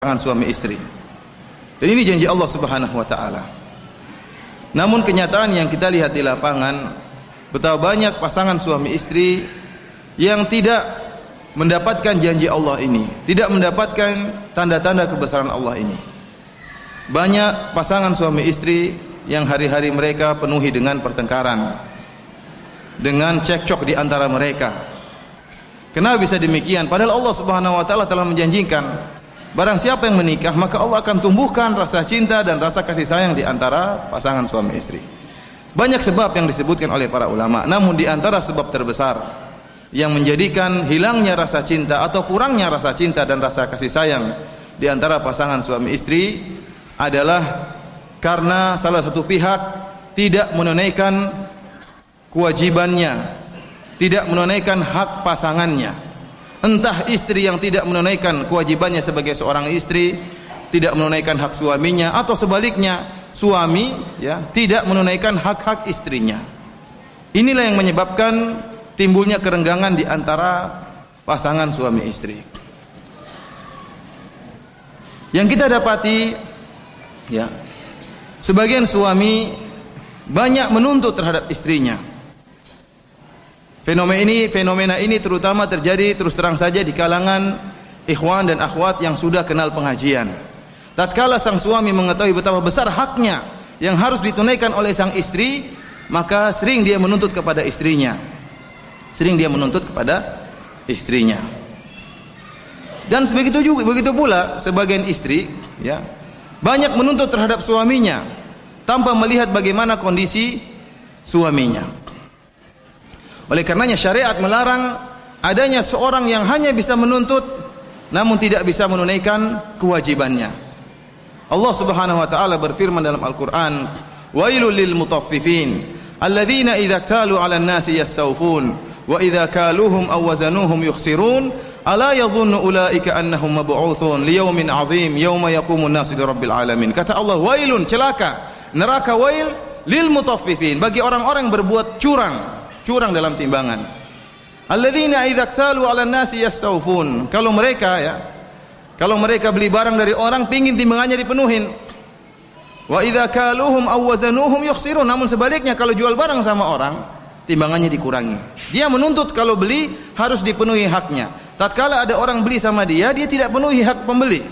pasangan suami istri. Dan ini janji Allah Subhanahu wa taala. Namun kenyataan yang kita lihat di lapangan, betapa banyak pasangan suami istri yang tidak mendapatkan janji Allah ini, tidak mendapatkan tanda-tanda kebesaran Allah ini. Banyak pasangan suami istri yang hari-hari mereka penuhi dengan pertengkaran, dengan cekcok di antara mereka. Kenapa bisa demikian? Padahal Allah Subhanahu wa taala telah menjanjikan, barang siapa yang menikah, maka Allah akan tumbuhkan rasa cinta dan rasa kasih sayang di antara pasangan suami istri. Banyak sebab yang disebutkan oleh para ulama, namun di antara sebab terbesar yang menjadikan hilangnya rasa cinta atau kurangnya rasa cinta dan rasa kasih sayang di antara pasangan suami istri adalah karena salah satu pihak tidak menunaikan kewajibannya, tidak menunaikan hak pasangannya. Entah istri yang tidak menunaikan kewajibannya sebagai seorang istri, tidak menunaikan hak suaminya, atau sebaliknya, suami tidak menunaikan hak-hak istrinya. Inilah yang menyebabkan timbulnya kerenggangan di antara pasangan suami istri. Yang kita dapati, sebagian suami banyak menuntut terhadap istrinya. Fenomena ini terutama terjadi terus terang saja di kalangan ikhwan dan akhwat yang sudah kenal pengajian. Tatkala sang suami mengetahui betapa besar haknya yang harus ditunaikan oleh sang istri, maka sering dia menuntut kepada istrinya. Dan begitu pula sebagian istri banyak menuntut terhadap suaminya tanpa melihat bagaimana kondisi suaminya. Oleh karenanya syariat melarang adanya seorang yang hanya bisa menuntut namun tidak bisa menunaikan kewajibannya. Allah Subhanahu wa taala berfirman dalam Al-Qur'an, "Wailul lil mutaffifin alladzina idza talu 'alan nasi yastawfun wa idza kaluhum aw wazanuhum yukhsirun ala yadhunnu ulaika annahum mab'utsun liyaumin 'adzim yauma yaqumun nasu lirabbil alamin." Kata Allah, wailun, celaka, neraka wail lil mutaffifin, bagi orang-orang yang berbuat curang dalam timbangan. Alladzina idza iktalu 'alan nasi yastawfun. Kalau mereka beli barang dari orang, pingin timbangannya dipenuhin. Wa idza kaluhum aw wazanuhum yukhsirun. Namun sebaliknya, kalau jual barang sama orang, timbangannya dikurangi. Dia menuntut kalau beli harus dipenuhi haknya. Tatkala ada orang beli sama dia tidak penuhi hak pembeli.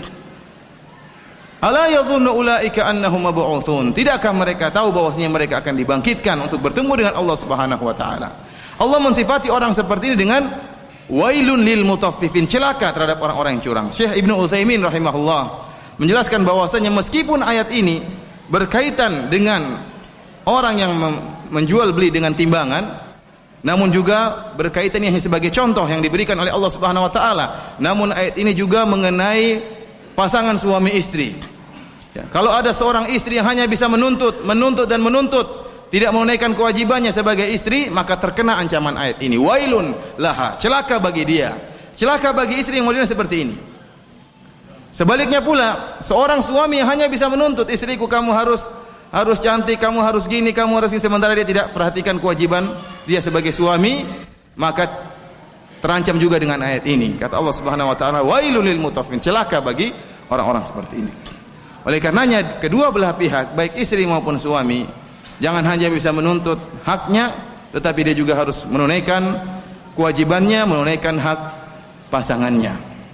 Ala yadhunnu ulaika annahum mab'utsun. Tidakkah mereka tahu bahwasanya mereka akan dibangkitkan untuk bertemu dengan Allah Subhanahu wa taala? Allah mensifati orang seperti ini dengan wailun lil mutaffifin, celaka terhadap orang-orang yang curang. Syekh Ibnu Utsaimin rahimahullah menjelaskan bahwasanya meskipun ayat ini berkaitan dengan orang yang menjual beli dengan timbangan, namun juga berkaitan yang sebagai contoh yang diberikan oleh Allah Subhanahu wa taala. Namun ayat ini juga mengenai pasangan suami istri. Kalau ada seorang istri yang hanya bisa menuntut, tidak menunaikan kewajibannya sebagai istri, maka terkena ancaman ayat ini. Wailun laha, celaka bagi dia, celaka bagi istri yang modelnya seperti ini. Sebaliknya pula, seorang suami yang hanya bisa menuntut, istriku kamu harus cantik, kamu harus gini, kamu harus ini, sementara dia tidak perhatikan kewajiban dia sebagai suami, maka terancam juga dengan ayat ini. Kata Allah Subhanahu wa taala, wailul lil mutaffifin, celaka bagi orang-orang seperti ini. Oleh karenanya kedua belah pihak, baik istri maupun suami, jangan hanya bisa menuntut haknya, tetapi dia juga harus menunaikan kewajibannya, menunaikan hak pasangannya.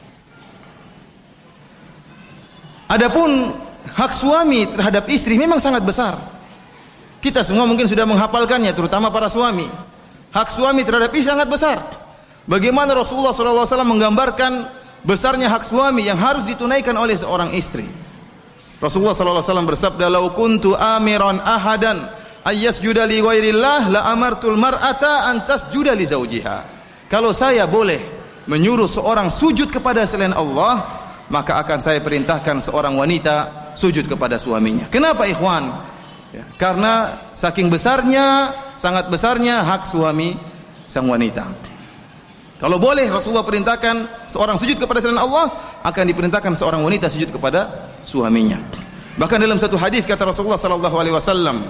Adapun hak suami terhadap istri memang sangat besar. Kita semua mungkin sudah menghafalkannya, terutama para suami. Hak suami terhadap istri sangat besar. Bagaimana Rasulullah SAW menggambarkan besarnya hak suami yang harus ditunaikan oleh seorang istri. Rasulullah SAW bersabda, "Lau kuntu amiran ahadan ayyasjuda li ghairillah la amartul mar'ata an tasjuda li zawjiha." Kalau saya boleh menyuruh seorang sujud kepada selain Allah, maka akan saya perintahkan seorang wanita sujud kepada suaminya. Kenapa ikhwan? Karena saking besarnya, sangat besarnya hak suami sang wanita. Kalau boleh Rasulullah perintahkan seorang sujud kepada selain Allah, akan diperintahkan seorang wanita sujud kepada suaminya. Bahkan dalam satu hadis kata Rasulullah sallallahu alaihi wasallam,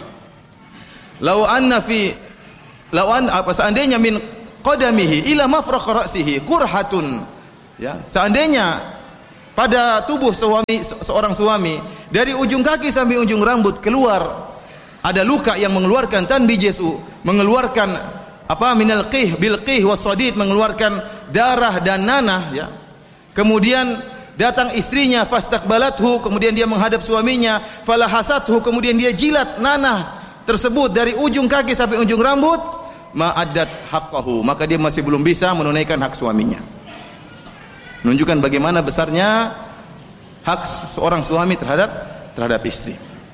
seandainya min qadamihi ila mafraq ra'sihi qurhatun, seandainya pada tubuh seorang suami dari ujung kaki sampai ujung rambut keluar ada luka yang mengeluarkan tanbijisu, mengeluarkan minal qih bil qih wasadid, mengeluarkan darah dan nanah, ya. Kemudian datang istrinya fastaqbalathu, kemudian dia menghadap suaminya, falahasathu, kemudian dia jilat nanah tersebut dari ujung kaki sampai ujung rambut, ma'addat haqqahu, maka dia masih belum bisa menunaikan hak suaminya. Menunjukkan bagaimana besarnya hak seorang suami terhadap istri.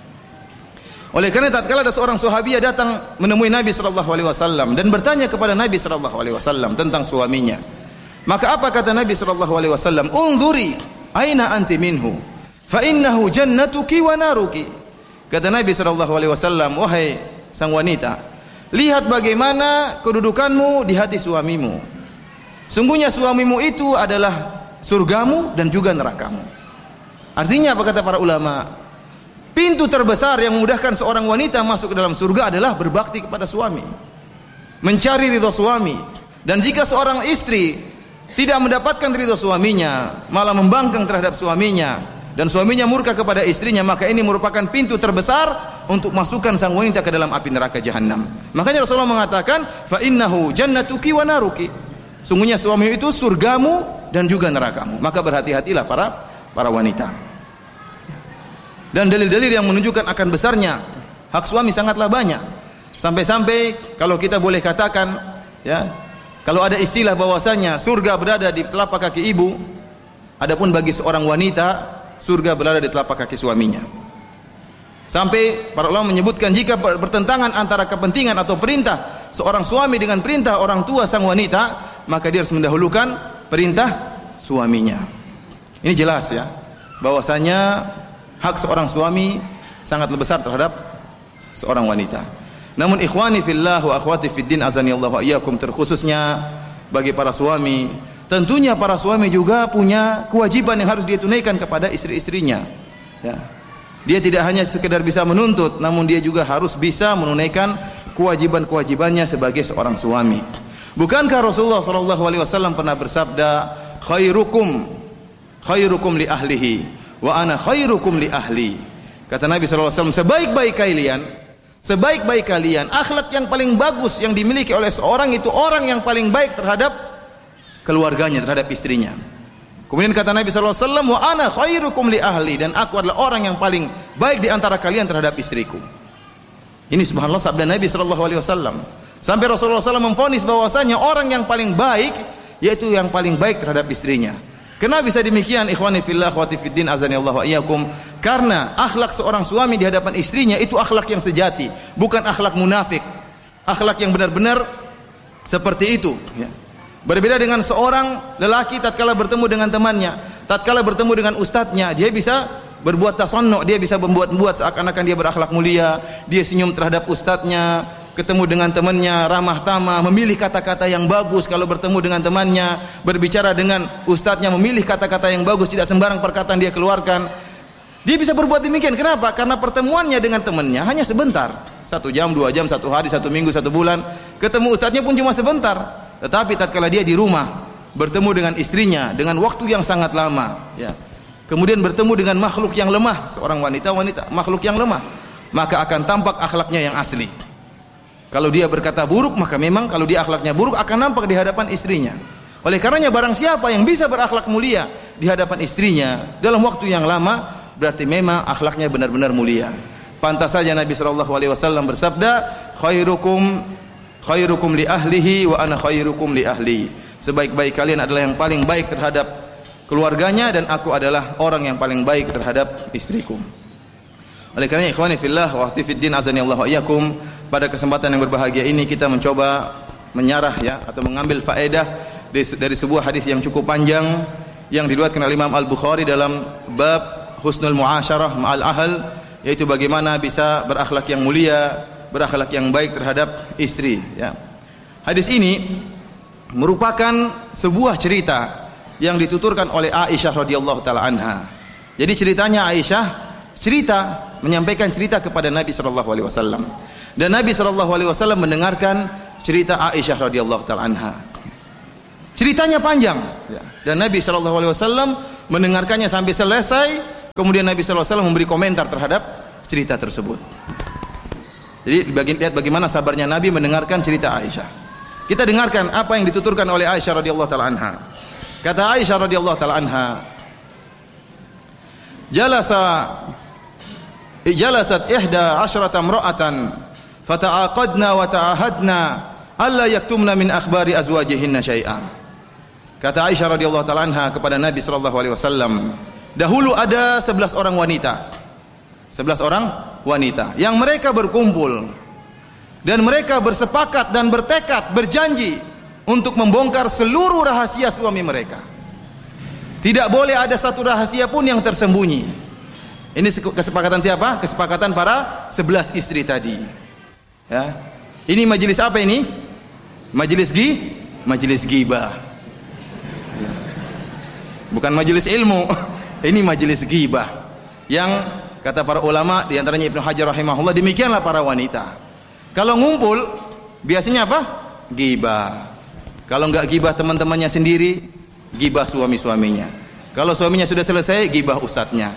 Oleh karena tatkala ada seorang sahabiah datang menemui Nabi sallallahu alaihi wasallam dan bertanya kepada Nabi sallallahu alaihi wasallam tentang suaminya. Maka apa kata Nabi sallallahu alaihi wasallam? "Unzuri aina anti minhu, fa innahu jannatuki wa naruki." Kata Nabi sallallahu alaihi wasallam, "Wahai sang wanita, lihat bagaimana kedudukanmu di hati suamimu. Sungguhnya suamimu itu adalah surgamu dan juga nerakamu." Artinya apa kata para ulama? Pintu terbesar yang memudahkan seorang wanita masuk ke dalam surga adalah berbakti kepada suami, mencari ridha suami. Dan jika seorang istri tidak mendapatkan ridha suaminya, malah membangkang terhadap suaminya, dan suaminya murka kepada istrinya, maka ini merupakan pintu terbesar untuk masukkan sang wanita ke dalam api neraka jahanam. Makanya Rasulullah mengatakan, fa innahu jannatuki wa naruki. Sungguhnya suami itu surgamu dan juga nerakamu. Maka berhati-hatilah para wanita. Dan dalil-dalil yang menunjukkan akan besarnya hak suami sangatlah banyak. Sampai-sampai kalau kita boleh katakan, ya, kalau ada istilah bahwasanya surga berada di telapak kaki ibu, adapun bagi seorang wanita surga berada di telapak kaki suaminya. Sampai para ulama menyebutkan jika bertentangan antara kepentingan atau perintah seorang suami dengan perintah orang tua sang wanita, maka dia harus mendahulukan perintah suaminya. Ini jelas, ya, bahwasanya hak seorang suami sangat besar terhadap seorang wanita. Namun ikhwani fillah wa akhwati fiddin azanillahu wa iyyakum, terkhususnya bagi para suami, tentunya para suami juga punya kewajiban yang harus dia tunaikan kepada istri-istrinya, ya. Dia tidak hanya sekedar bisa menuntut, namun dia juga harus bisa menunaikan kewajiban-kewajibannya sebagai seorang suami. Bukankah Rasulullah sallallahu alaihi wasallam pernah bersabda, khairukum li ahlihi wa ana khairukum li ahli. Kata Nabi sallallahu alaihi wasallam, sebaik-baik kalian, akhlak yang paling bagus yang dimiliki oleh seorang itu orang yang paling baik terhadap keluarganya, terhadap istrinya. Kemudian kata Nabi sallallahu alaihi wasallam, wa ana khairukum li ahli, dan aku adalah orang yang paling baik di antara kalian terhadap istriku. Ini subhanallah sabda Nabi sallallahu alaihi wasallam. Sampai Rasulullah SAW memvonis bahwasanya orang yang paling baik yaitu yang paling baik terhadap istrinya. Kenapa bisa demikian ikhwani fillah akhwati fiddin azanillahu wa iyyakum? Karena akhlak seorang suami di hadapan istrinya itu akhlak yang sejati, bukan akhlak munafik. Akhlak yang benar-benar seperti itu, ya. Berbeda dengan seorang lelaki tatkala bertemu dengan temannya, tatkala bertemu dengan ustadznya, dia bisa berbuat tasannu', dia bisa membuat seakan-akan dia berakhlak mulia, dia senyum terhadap ustadznya. Ketemu dengan temannya ramah tamah, memilih kata-kata yang bagus. Kalau bertemu dengan temannya, berbicara dengan ustadznya, memilih kata-kata yang bagus, tidak sembarang perkataan dia keluarkan. Dia bisa berbuat demikian. Kenapa? Karena pertemuannya dengan temannya hanya sebentar, 1 jam, 2 jam, 1 hari, 1 minggu, 1 bulan. Ketemu ustadznya pun cuma sebentar. Tetapi tatkala dia di rumah bertemu dengan istrinya dengan waktu yang sangat lama, ya. Kemudian bertemu dengan makhluk yang lemah, seorang wanita makhluk yang lemah, maka akan tampak akhlaknya yang asli. Kalau dia berkata buruk, maka memang kalau dia akhlaknya buruk akan nampak di hadapan istrinya. Oleh karenanya barang siapa yang bisa berakhlak mulia di hadapan istrinya dalam waktu yang lama, berarti memang akhlaknya benar-benar mulia. Pantas saja Nabi sallallahu alaihi wasallam bersabda, khairukum li ahlihi wa ana khairukum li ahli. Sebaik-baik kalian adalah yang paling baik terhadap keluarganya dan aku adalah orang yang paling baik terhadap istriku. Oleh karena ikhwani fillah wa akhwati fiddin azanillahu wa iyyakum, pada kesempatan yang berbahagia ini kita mencoba menyarah, ya, atau mengambil faedah dari sebuah hadis yang cukup panjang yang diriwayatkan oleh Imam Al-Bukhari dalam bab husnul muasyarah ma'al ahl, yaitu bagaimana bisa berakhlak yang mulia, berakhlak yang baik terhadap istri, ya. Hadis ini merupakan sebuah cerita yang dituturkan oleh Aisyah radhiyallahu taala anha. Jadi ceritanya Aisyah menyampaikan cerita kepada Nabi sallallahu alaihi wasallam. Dan Nabi sallallahu alaihi wasallam mendengarkan cerita Aisyah radhiyallahu taala anha. Ceritanya panjang, ya. Dan Nabi sallallahu alaihi wasallam mendengarkannya sampai selesai, kemudian Nabi sallallahu alaihi wasallam memberi komentar terhadap cerita tersebut. Jadi lihat bagaimana sabarnya Nabi mendengarkan cerita Aisyah. Kita dengarkan apa yang dituturkan oleh Aisyah radhiyallahu taala anha. Kata Aisyah radhiyallahu taala anha, jalasat ihda asyrata imra'atan fata'aqadna wa ta'ahadna alla yaktumna min akhbari azwajihinna syai'a. Kata Aisyah radhiyallahu taala anha kepada Nabi sallallahu alaihi wasallam, dahulu ada 11 orang wanita. 11 orang wanita yang mereka berkumpul dan mereka bersepakat dan bertekad, berjanji untuk membongkar seluruh rahasia suami mereka. Tidak boleh ada satu rahasia pun yang tersembunyi. Ini kesepakatan siapa? Kesepakatan para 11 istri tadi. Ya. Ini majelis apa ini? Majelis ghibah. Bukan majelis ilmu. Ini majelis ghibah. Yang kata para ulama di antaranya Ibnu Hajar rahimahullah, demikianlah para wanita. Kalau ngumpul biasanya apa? Ghibah. Kalau enggak ghibah teman-temannya sendiri, ghibah suami-suaminya. Kalau suaminya sudah selesai, ghibah ustadznya.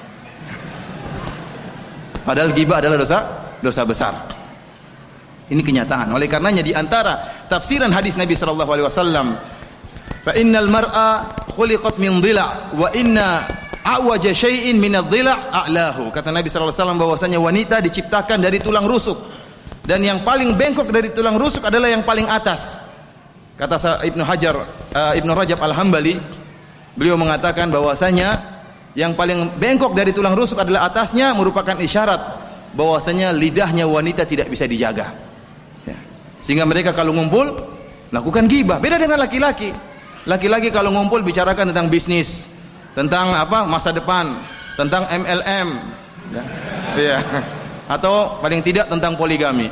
Padahal ghibah adalah dosa besar. Ini kenyataan. Oleh karenanya di antara tafsiran hadis Nabi sallallahu alaihi wasallam, fa innal mar'a khuliqat min dhila' wa inna a'waja syai'in min adh-dhila' a'lahu. Kata Nabi sallallahu alaihi wasallam bahwasanya wanita diciptakan dari tulang rusuk dan yang paling bengkok dari tulang rusuk adalah yang paling atas. Kata Ibnu Rajab Al-Hambali, beliau mengatakan bahwasanya yang paling bengkok dari tulang rusuk adalah atasnya, merupakan isyarat bahwasanya lidahnya wanita tidak bisa dijaga. Ya. Sehingga mereka kalau ngumpul lakukan ghibah. Beda dengan laki-laki. Laki-laki kalau ngumpul bicarakan tentang bisnis, tentang apa? Masa depan, tentang MLM. Ya. Ya. Atau paling tidak tentang poligami.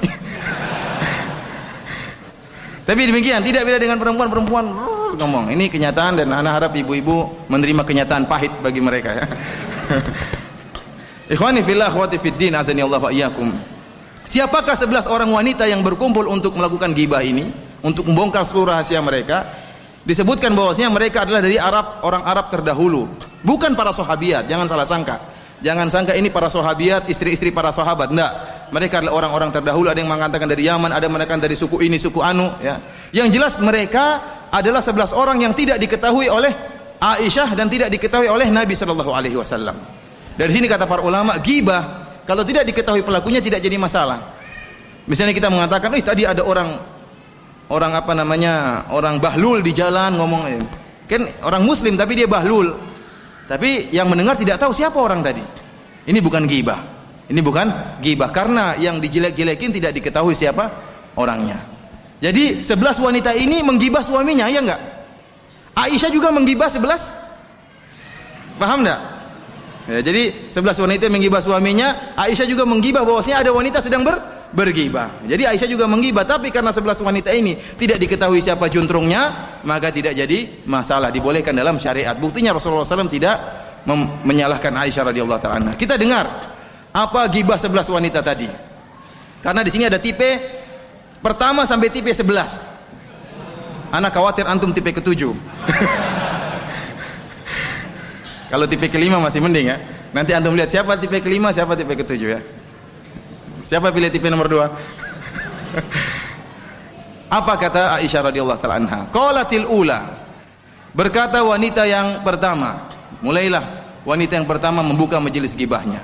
Tapi demikian, tidak beda dengan perempuan ngomong. Ini kenyataan dan anak harap ibu-ibu menerima kenyataan pahit bagi mereka ya. Ikhwani fillah, akhwati fiddin, azani Allah wa iyyakum. Siapakah 11 orang wanita yang berkumpul untuk melakukan ghibah ini, untuk membongkar seluruh rahasia mereka? Disebutkan bahwasanya mereka adalah dari orang Arab terdahulu, bukan para sahabiat. Jangan salah sangka. Jangan sangka ini para sahabiat, istri-istri para sahabat. Enggak. Mereka adalah orang-orang terdahulu. Ada yang mengatakan dari Yaman, ada yang mengatakan dari suku ini, suku anu ya. Yang jelas mereka adalah 11 orang yang tidak diketahui oleh Aisyah dan tidak diketahui oleh Nabi sallallahu alaihi wasallam. Dari sini kata para ulama, ghibah kalau tidak diketahui pelakunya tidak jadi masalah. Misalnya kita mengatakan, tadi ada orang bahlul di jalan ngomong, kan orang muslim tapi dia bahlul. Tapi yang mendengar tidak tahu siapa orang tadi. Ini bukan ghibah. Ini bukan ghibah karena yang dijelek-jelekin tidak diketahui siapa orangnya. Jadi 11 wanita ini menggibah suaminya, ya enggak? Aisyah juga menggibah 11. Paham enggak? Ya, jadi 11 wanita menggibah suaminya, Aisyah juga menggibah bahwasanya ada wanita sedang bergibah. Jadi Aisyah juga menggibah, tapi karena 11 wanita ini tidak diketahui siapa juntrungnya, maka tidak jadi masalah, dibolehkan dalam syariat. Buktinya Rasulullah SAW tidak menyalahkan Aisyah radhiyallahu ta'ala anha. Kita dengar apa gibah 11 wanita tadi. Karena di sini ada tipe pertama sampai tipe 11. Anak khawatir antum tipe ke-7. Kalau tipe ke-5 masih mending ya. Nanti antum lihat siapa tipe ke-5, siapa tipe ke-7 ya. Siapa pilih tipe nomor 2? Apa kata Aisyah radhiyallahu ta'ala anha? Qalatil ula. Berkata wanita yang pertama. Mulailah wanita yang pertama membuka majelis gibahnya.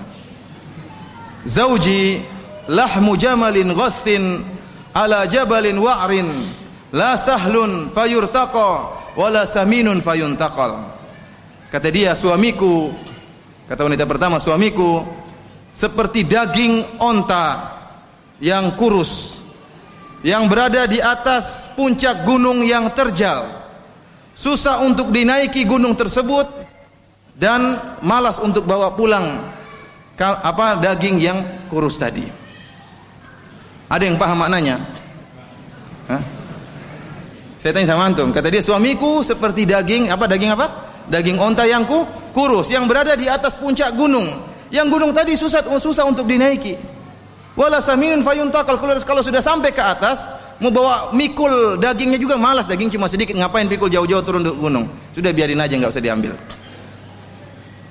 Zauji lahmu jamalin ghassin ala jabalin wa'rin la sahlun fayurtaqa wala saminun fayuntaqal. Kata dia, suamiku, kata wanita pertama, suamiku seperti daging onta yang kurus yang berada di atas puncak gunung yang terjal, susah untuk dinaiki gunung tersebut dan malas untuk bawa pulang daging yang kurus tadi. Ada yang paham maknanya? Hah? Saya tanya sama antum. Kata dia, suamiku seperti daging daging onta yang kurus yang berada di atas puncak gunung. Yang gunung tadi susah untuk dinaiki. Wala saminun fayuntaqal. Kalau sudah sampai ke atas, mau bawa mikul dagingnya juga malas, daging cuma sedikit, ngapain pikul jauh-jauh turun ke gunung? Sudah biarin aja, enggak usah diambil.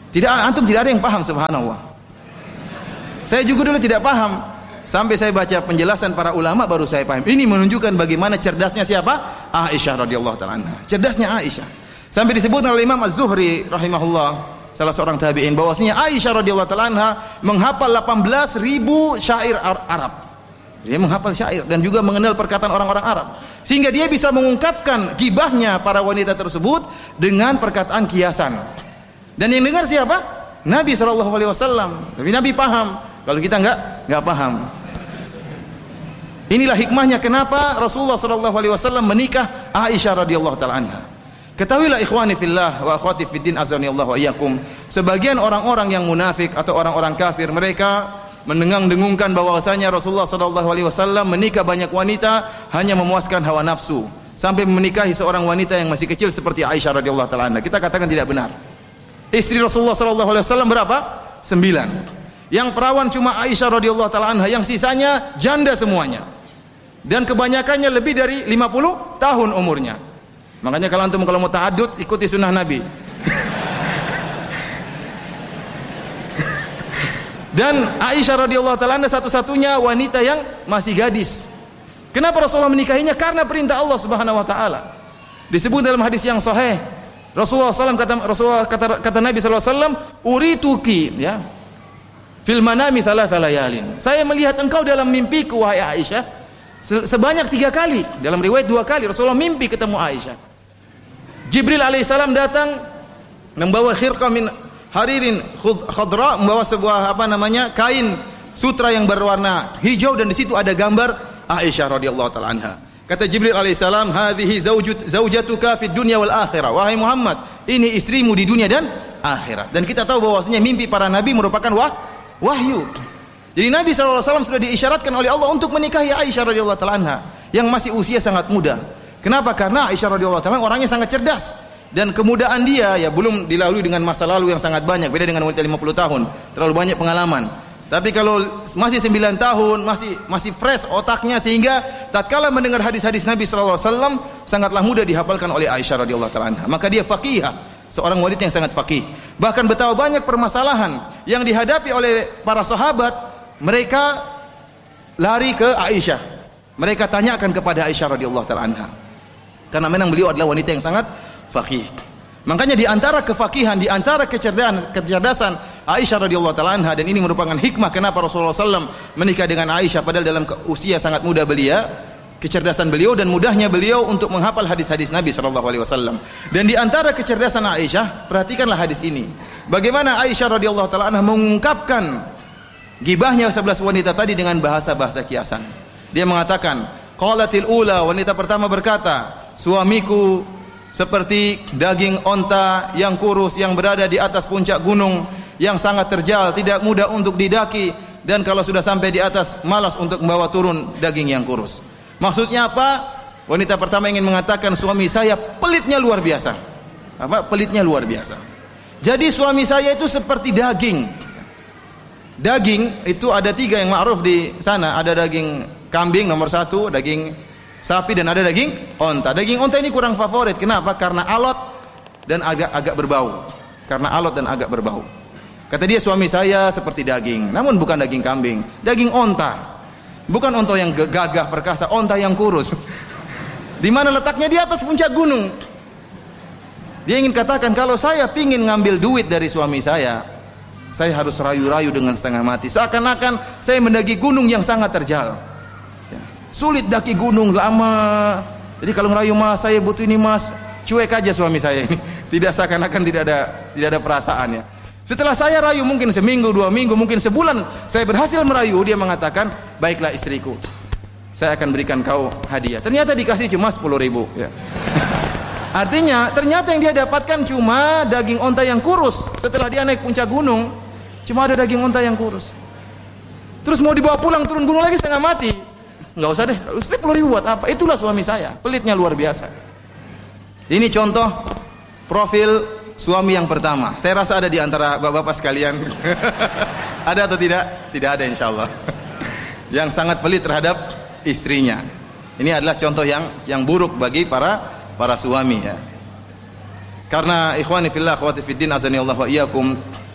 Antum tidak ada yang paham, subhanallah. Saya juga dulu tidak paham. Sampai saya baca penjelasan para ulama baru saya paham. Ini menunjukkan bagaimana cerdasnya siapa? Aisyah radhiyallahu taala anha. Cerdasnya Aisyah. Sampai disebutkan oleh Imam Az-Zuhri rahimahullah, salah seorang tabi'in, bahwasanya Aisyah radhiyallahu taala anha menghafal 18.000 syair Arab. Dia menghafal syair dan juga mengenal perkataan orang-orang Arab, sehingga dia bisa mengungkapkan gibahnya para wanita tersebut dengan perkataan kiasan. Dan yang dengar siapa? Nabi SAW. Tapi Nabi paham. Kalau kita enggak paham. Inilah hikmahnya kenapa Rasulullah SAW menikah Aisyah radhiyallahu taala anha. Ketahuilah ikhwani fillah wa akhwati fiddin azanillahu wa iyyakum, sebagian orang-orang yang munafik atau orang-orang kafir, mereka mendengung-dengungkan bahwasanya Rasulullah SAW menikah banyak wanita hanya memuaskan hawa nafsu, sampai menikahi seorang wanita yang masih kecil seperti Aisyah radhiyallahu taala anha. Kita katakan tidak benar. Istri Rasulullah SAW berapa? 9. Yang perawan cuma Aisyah radhiyallahu taala anha, yang sisanya janda semuanya. Dan kebanyakannya lebih dari 50 tahun umurnya. Makanya kalau antum mau ta'addud, ikuti sunnah Nabi. Dan Aisyah radhiyallahu taala anha satu-satunya wanita yang masih gadis. Kenapa Rasulullah menikahinya? Karena perintah Allah Subhanahu wa taala. Disebut dalam hadis yang sahih, Rasulullah kata Nabi sallallahu alaihi wasallam, "Urituki ya fil manami thalatha layalin." Saya melihat engkau dalam mimpiku wahai Aisyah sebanyak 3 kali. Dalam riwayat 2 kali Rasulullah mimpi ketemu Aisyah. Jibril alaihissalam datang membawa khirqah min haririn khadra, membawa sebuah kain sutra yang berwarna hijau, dan di situ ada gambar Aisyah radhiyallahu taala anha. Kata Jibril alaihissalam, "Hadhihi zaujatuka fid dunya wal akhirah." Wahai Muhammad, ini istrimu di dunia dan akhirat. Dan kita tahu bahwasanya mimpi para nabi merupakan wahyu. Jadi Nabi SAW sudah diisyaratkan oleh Allah untuk menikahi Aisyah radhiyallahu taala anha yang masih usia sangat muda. Kenapa? Karena Aisyah radhiyallahu taala orangnya sangat cerdas, dan kemudaan dia ya belum dilalui dengan masa lalu yang sangat banyak. Beda dengan wanita 50 tahun, terlalu banyak pengalaman. Tapi kalau masih 9 tahun, masih fresh otaknya, sehingga tatkala mendengar hadis-hadis Nabi SAW sangatlah mudah dihafalkan oleh Aisyah radhiyallahu taala anha. Maka dia faqihah, seorang wanita yang sangat faqih. Bahkan betapa banyak permasalahan yang dihadapi oleh para sahabat, mereka lari ke Aisyah. Mereka tanyakan kepada Aisyah radhiyallahu taala anha. Karena memang beliau adalah wanita yang sangat faqih. Makanya di antara kefakihan, di antara kecerdasan Aisyah radhiyallahu taala anha, dan ini merupakan hikmah kenapa Rasulullah SAW menikah dengan Aisyah padahal dalam usia sangat muda beliau, kecerdasan beliau dan mudahnya beliau untuk menghafal hadis-hadis Nabi SAW. Dan di antara kecerdasan Aisyah, perhatikanlah hadis ini. Bagaimana Aisyah radhiyallahu taala anha mengungkapkan gibahnya 11 wanita tadi dengan bahasa-bahasa kiasan. Dia mengatakan, qalatil ula, wanita pertama berkata, suamiku seperti daging onta yang kurus yang berada di atas puncak gunung yang sangat terjal, tidak mudah untuk didaki, dan kalau sudah sampai di atas malas untuk membawa turun daging yang kurus. Maksudnya apa? Wanita pertama ingin mengatakan suami saya pelitnya luar biasa. Pelitnya luar biasa. Jadi suami saya itu seperti daging. Daging itu ada 3 yang ma'ruf di sana. Ada daging kambing nomor 1, daging sapi, dan ada daging onta. Daging onta ini kurang favorit. Kenapa? Karena alot dan agak berbau. Karena alot dan agak berbau. Kata dia, suami saya seperti daging, namun bukan daging kambing, daging onta. Bukan onta yang gagah perkasa, onta yang kurus. Di mana letaknya? Di atas puncak gunung. Dia ingin katakan, kalau saya pingin ngambil duit dari suami saya harus rayu-rayu dengan setengah mati. Seakan-akan saya mendaki gunung yang sangat terjal. Sulit daki gunung, lama. Jadi kalau ngerayu, mas saya butuh ini mas, cuek aja suami saya ini. Tidak, seakan-akan tidak ada perasaannya. Setelah saya rayu mungkin seminggu, 2 minggu, mungkin sebulan, saya berhasil merayu, dia mengatakan, baiklah istriku, saya akan berikan kau hadiah. Ternyata dikasih cuma 10.000 ya. Artinya ternyata yang dia dapatkan cuma daging onta yang kurus. Setelah dia naik puncak gunung, cuma ada daging onta yang kurus. Terus mau dibawa pulang, turun gunung lagi setengah mati. Enggak usah deh, 10.000 buat apa? Itulah suami saya, pelitnya luar biasa. Ini contoh profil suami yang pertama. Saya rasa ada di antara bapak-bapak sekalian. Ada atau tidak? Tidak ada insyaallah. Yang sangat pelit terhadap istrinya. Ini adalah contoh yang buruk bagi para suami ya. Karena ikhwani fillah akhwati fiddin azanillahu wa iyyakum,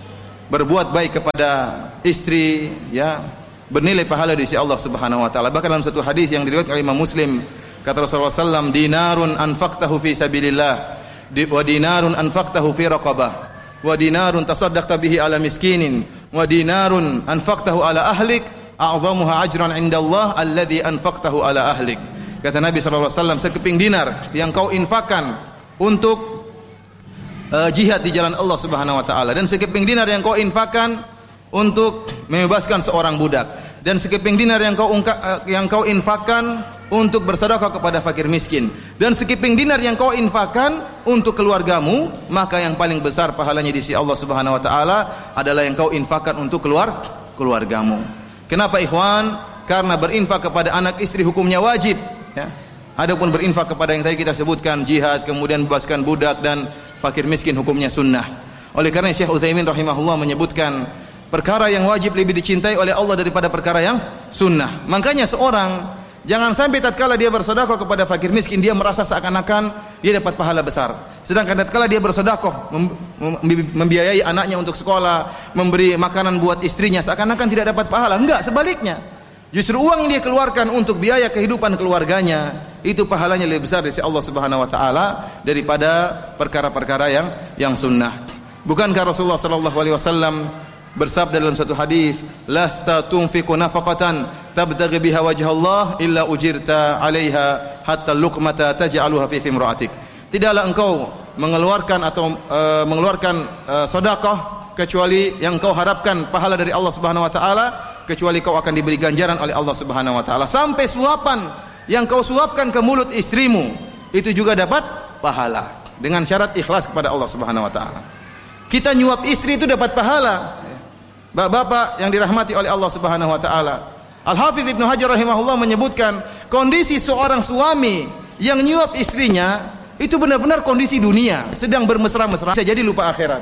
berbuat baik kepada istri, ya, bernilai pahala di sisi Allah Subhanahu wa taala. Bahkan dalam satu hadis yang diriwayatkan oleh Imam Muslim, kata Rasulullah sallallahu alaihi wasallam, dinarun anfaqtahu fi sabilillah wa dinarun anfaqtahu fi raqabah wa dinarun tasaddaqta bihi ala miskinin wa dinarun anfaqtahu ala ahlik a'zamuha ajran 'inda Allah alladhi anfaqtahu ala ahlik. Kata Nabi sallallahu alaihi wasallam, sekeping dinar yang kau infakkan untuk jihad di jalan Allah Subhanahu wa taala, dan sekeping dinar yang kau infakkan untuk membebaskan seorang budak, dan sekeping dinar yang kau infakkan untuk bersedekah kepada fakir miskin, dan sekeping dinar yang kau infakkan untuk keluargamu, maka yang paling besar pahalanya di sisi Allah Subhanahu wa taala adalah yang kau infakkan untuk keluargamu. Kenapa ikhwan? Karena berinfak kepada anak istri hukumnya wajib, ya. Adapun berinfak kepada yang tadi kita sebutkan, jihad, kemudian bebaskan budak dan fakir miskin, hukumnya sunnah. Oleh karena Syekh Utsaimin rahimahullah menyebutkan perkara yang wajib lebih dicintai oleh Allah daripada perkara yang sunnah. Makanya seorang jangan sampai tatkala dia bersedekah kepada fakir miskin dia merasa seakan-akan dia dapat pahala besar. Sedangkan tatkala dia bersedekah membiayai anaknya untuk sekolah, memberi makanan buat istrinya, seakan-akan tidak dapat pahala. Enggak, sebaliknya. Justru uang yang dia keluarkan untuk biaya kehidupan keluarganya, itu pahalanya lebih besar dari Allah Subhanahu wa taala daripada perkara-perkara yang sunnah. Bukankah Rasulullah sallallahu alaihi wasallam bersabda dalam satu hadis, lasta tunfiqu nafaqatan tabtaghi biha wajha Allah illa ujirta 'alaiha hatta luqmata taj'aluha fi imra'atik. Tidaklah engkau mengeluarkan sedekah kecuali yang kau harapkan pahala dari Allah Subhanahu wa taala, kecuali kau akan diberi ganjaran oleh Allah Subhanahu wa taala. Sampai suapan yang kau suapkan ke mulut istrimu itu juga dapat pahala dengan syarat ikhlas kepada Allah Subhanahu wa taala. Kita nyuap istri itu dapat pahala. Bapak yang dirahmati oleh Allah Subhanahu wa taala. Al-Hafidz Ibnu Hajar rahimahullah menyebutkan kondisi seorang suami yang nyuap istrinya itu benar-benar kondisi dunia, sedang bermesra-mesra, bisa jadi lupa akhirat.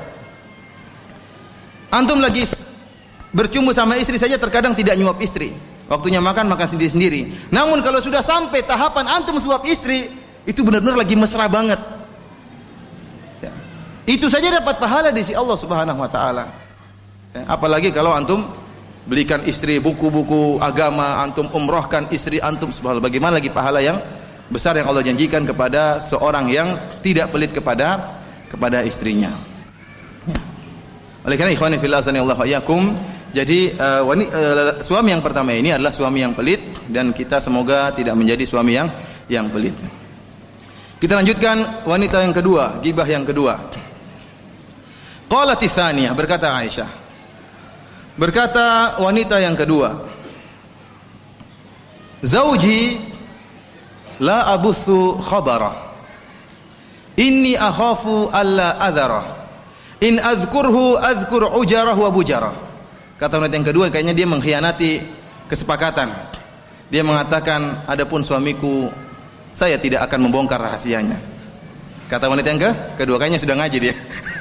Antum lagi bercumbu sama istri saja terkadang tidak nyuap istri. Waktunya makan sendiri-sendiri. Namun kalau sudah sampai tahapan antum suap istri, itu benar-benar lagi mesra banget. Ya. Itu saja dapat pahala di sisi Allah Subhanahu wa taala. Ya, apalagi kalau antum belikan istri buku-buku agama, antum umrohkan istri antum, subhanallah, bagaimana lagi pahala yang besar yang Allah janjikan kepada seorang yang tidak pelit kepada istrinya. Ya. Oleh karena ikhwani fillah sanallahu iyyakum, jadi suami yang pertama ini adalah suami yang pelit, dan kita semoga tidak menjadi suami yang pelit. Kita lanjutkan wanita yang kedua, gibah yang kedua. Qalat tsaniyah, berkata Aisyah. Berkata wanita yang kedua, Zauji la abuthu khabara, inni akhafu alla adhara, in adhkurhu adhkur ujarah wa bujarah. Kata wanita yang kedua, kayaknya dia mengkhianati kesepakatan. Dia mengatakan, adapun suamiku, saya tidak akan membongkar rahasianya. Kata wanita yang kedua, kayaknya sudah ngaji dia.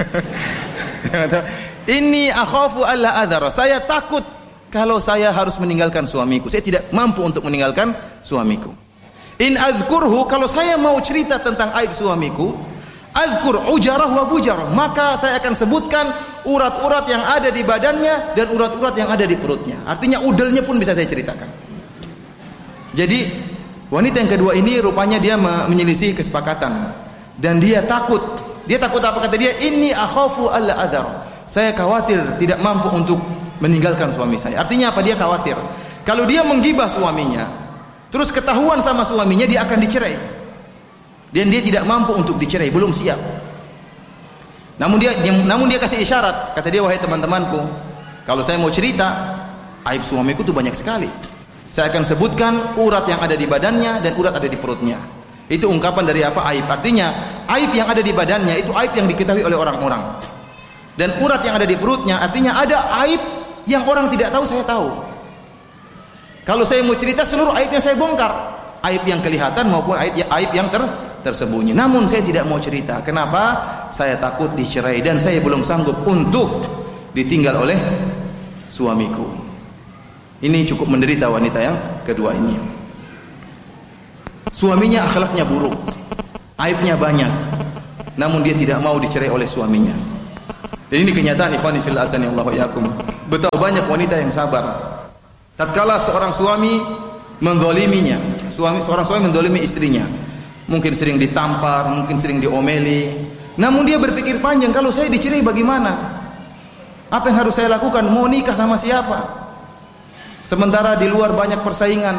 Inni akhafu alla adhara, saya takut kalau saya harus meninggalkan suamiku. Saya tidak mampu untuk meninggalkan suamiku. In azkurhu, kalau saya mau cerita tentang aib suamiku, azkur ujarah wa bujarah, maka saya akan sebutkan urat-urat yang ada di badannya dan urat-urat yang ada di perutnya. Artinya udelnya pun bisa saya ceritakan. Jadi wanita yang kedua ini rupanya dia menyelisih kesepakatan, dan dia takut. Dia takut apa? Kata dia, inni akhafu alla adhara, saya khawatir tidak mampu untuk meninggalkan suami saya. Artinya apa? Dia khawatir kalau dia menggibah suaminya, terus ketahuan sama suaminya, dia akan dicerai, dan dia tidak mampu untuk dicerai, belum siap. Namun dia kasih isyarat. Kata dia, wahai teman-temanku, kalau saya mau cerita aib suamiku itu banyak sekali. Saya akan sebutkan urat yang ada di badannya dan urat ada di perutnya. Itu ungkapan dari apa? Aib. Artinya aib yang ada di badannya itu aib yang diketahui oleh orang-orang, dan urat yang ada di perutnya artinya ada aib yang orang tidak tahu, saya tahu. Kalau saya mau cerita, seluruh aibnya saya bongkar, aib yang kelihatan maupun aib yang tersembunyi. Namun saya tidak mau cerita. Kenapa? Saya takut dicerai, dan saya belum sanggup untuk ditinggal oleh suamiku. Ini cukup menderita wanita yang kedua ini. Suaminya akhlaknya buruk, aibnya banyak, namun dia tidak mau dicerai oleh suaminya. Dan ini kenyataan ikhwani fillah azanillahu wa iyyakum. Betapa banyak wanita yang sabar tatkala seorang suami menzaliminya. Seorang suami menzalimi istrinya. Mungkin sering ditampar, mungkin sering diomeli. Namun dia berpikir panjang, kalau saya dicerai bagaimana? Apa yang harus saya lakukan? Mau nikah sama siapa? Sementara di luar banyak persaingan.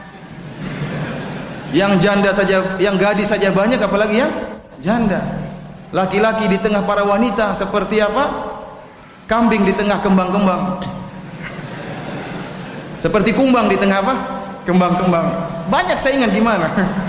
Yang janda saja, yang gadis saja banyak, apalagi yang janda. Laki-laki di tengah para wanita seperti apa? Kambing di tengah kembang-kembang. Seperti kumbang di tengah apa? Kembang-kembang. Banyak saingan gimana?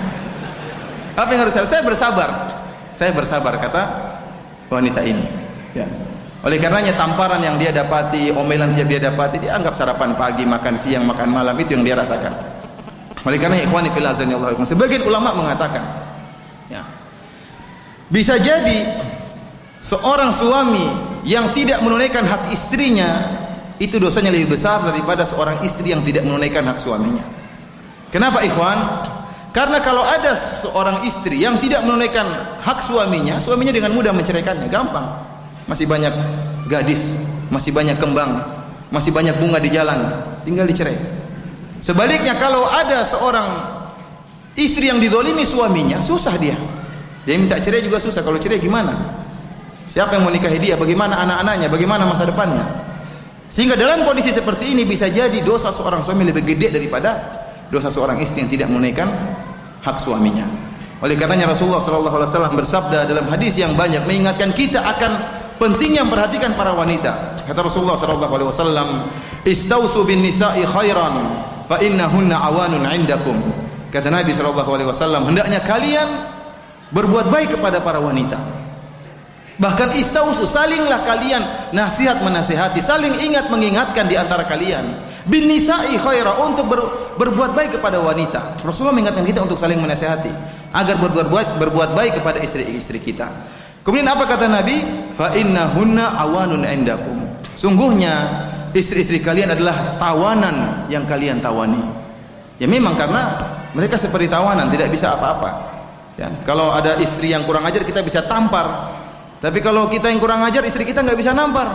Apa yang harus saya bersabar? Saya bersabar, kata wanita ini. Ya. Oleh karenanya tamparan yang dia dapati, omelan yang dia dapati, dia anggap sarapan pagi, makan siang, makan malam, itu yang dia rasakan. Oleh karena ikhwani fillah azanillahu wa iyyakum, sebagian ulama mengatakan, ya, bisa jadi seorang suami yang tidak menunaikan hak istrinya itu dosanya lebih besar daripada seorang istri yang tidak menunaikan hak suaminya. Kenapa ikhwan? Karena kalau ada seorang istri yang tidak menunaikan hak suaminya, suaminya dengan mudah menceraikannya, gampang. Masih banyak gadis, masih banyak kembang, masih banyak bunga di jalan, tinggal dicerai. Sebaliknya kalau ada seorang istri yang dizalimi suaminya, susah dia. Dia minta cerai juga susah. Kalau cerai gimana? Siapa yang mau nikahi dia? Bagaimana anak-anaknya? Bagaimana masa depannya? Sehingga dalam kondisi seperti ini bisa jadi dosa seorang suami lebih gede daripada dosa seorang istri yang tidak menunaikan hak suaminya. Oleh karenanya Rasulullah SAW bersabda dalam hadis yang banyak mengingatkan kita akan pentingnya memperhatikan para wanita. Kata Rasulullah SAW, "Istausu bin nisa'i khairan, fa innahunna awanun 'indakum." Kata Nabi SAW, hendaknya kalian berbuat baik kepada para wanita. Bahkan istausu, salinglah kalian nasihat menasihati, saling ingat mengingatkan di antara kalian. Bin nisa'i khaira, untuk berbuat baik kepada wanita. Rasulullah mengingatkan kita untuk saling menasihati agar berbuat baik kepada istri-istri kita. Kemudian apa kata Nabi? Fa innahunna awanun 'indakum. Sungguhnya istri-istri kalian adalah tawanan yang kalian tawani. Ya memang karena mereka seperti tawanan, tidak bisa apa-apa. Ya, kalau ada istri yang kurang ajar kita bisa tampar. Tapi kalau kita yang kurang ajar, istri kita nggak bisa nampar,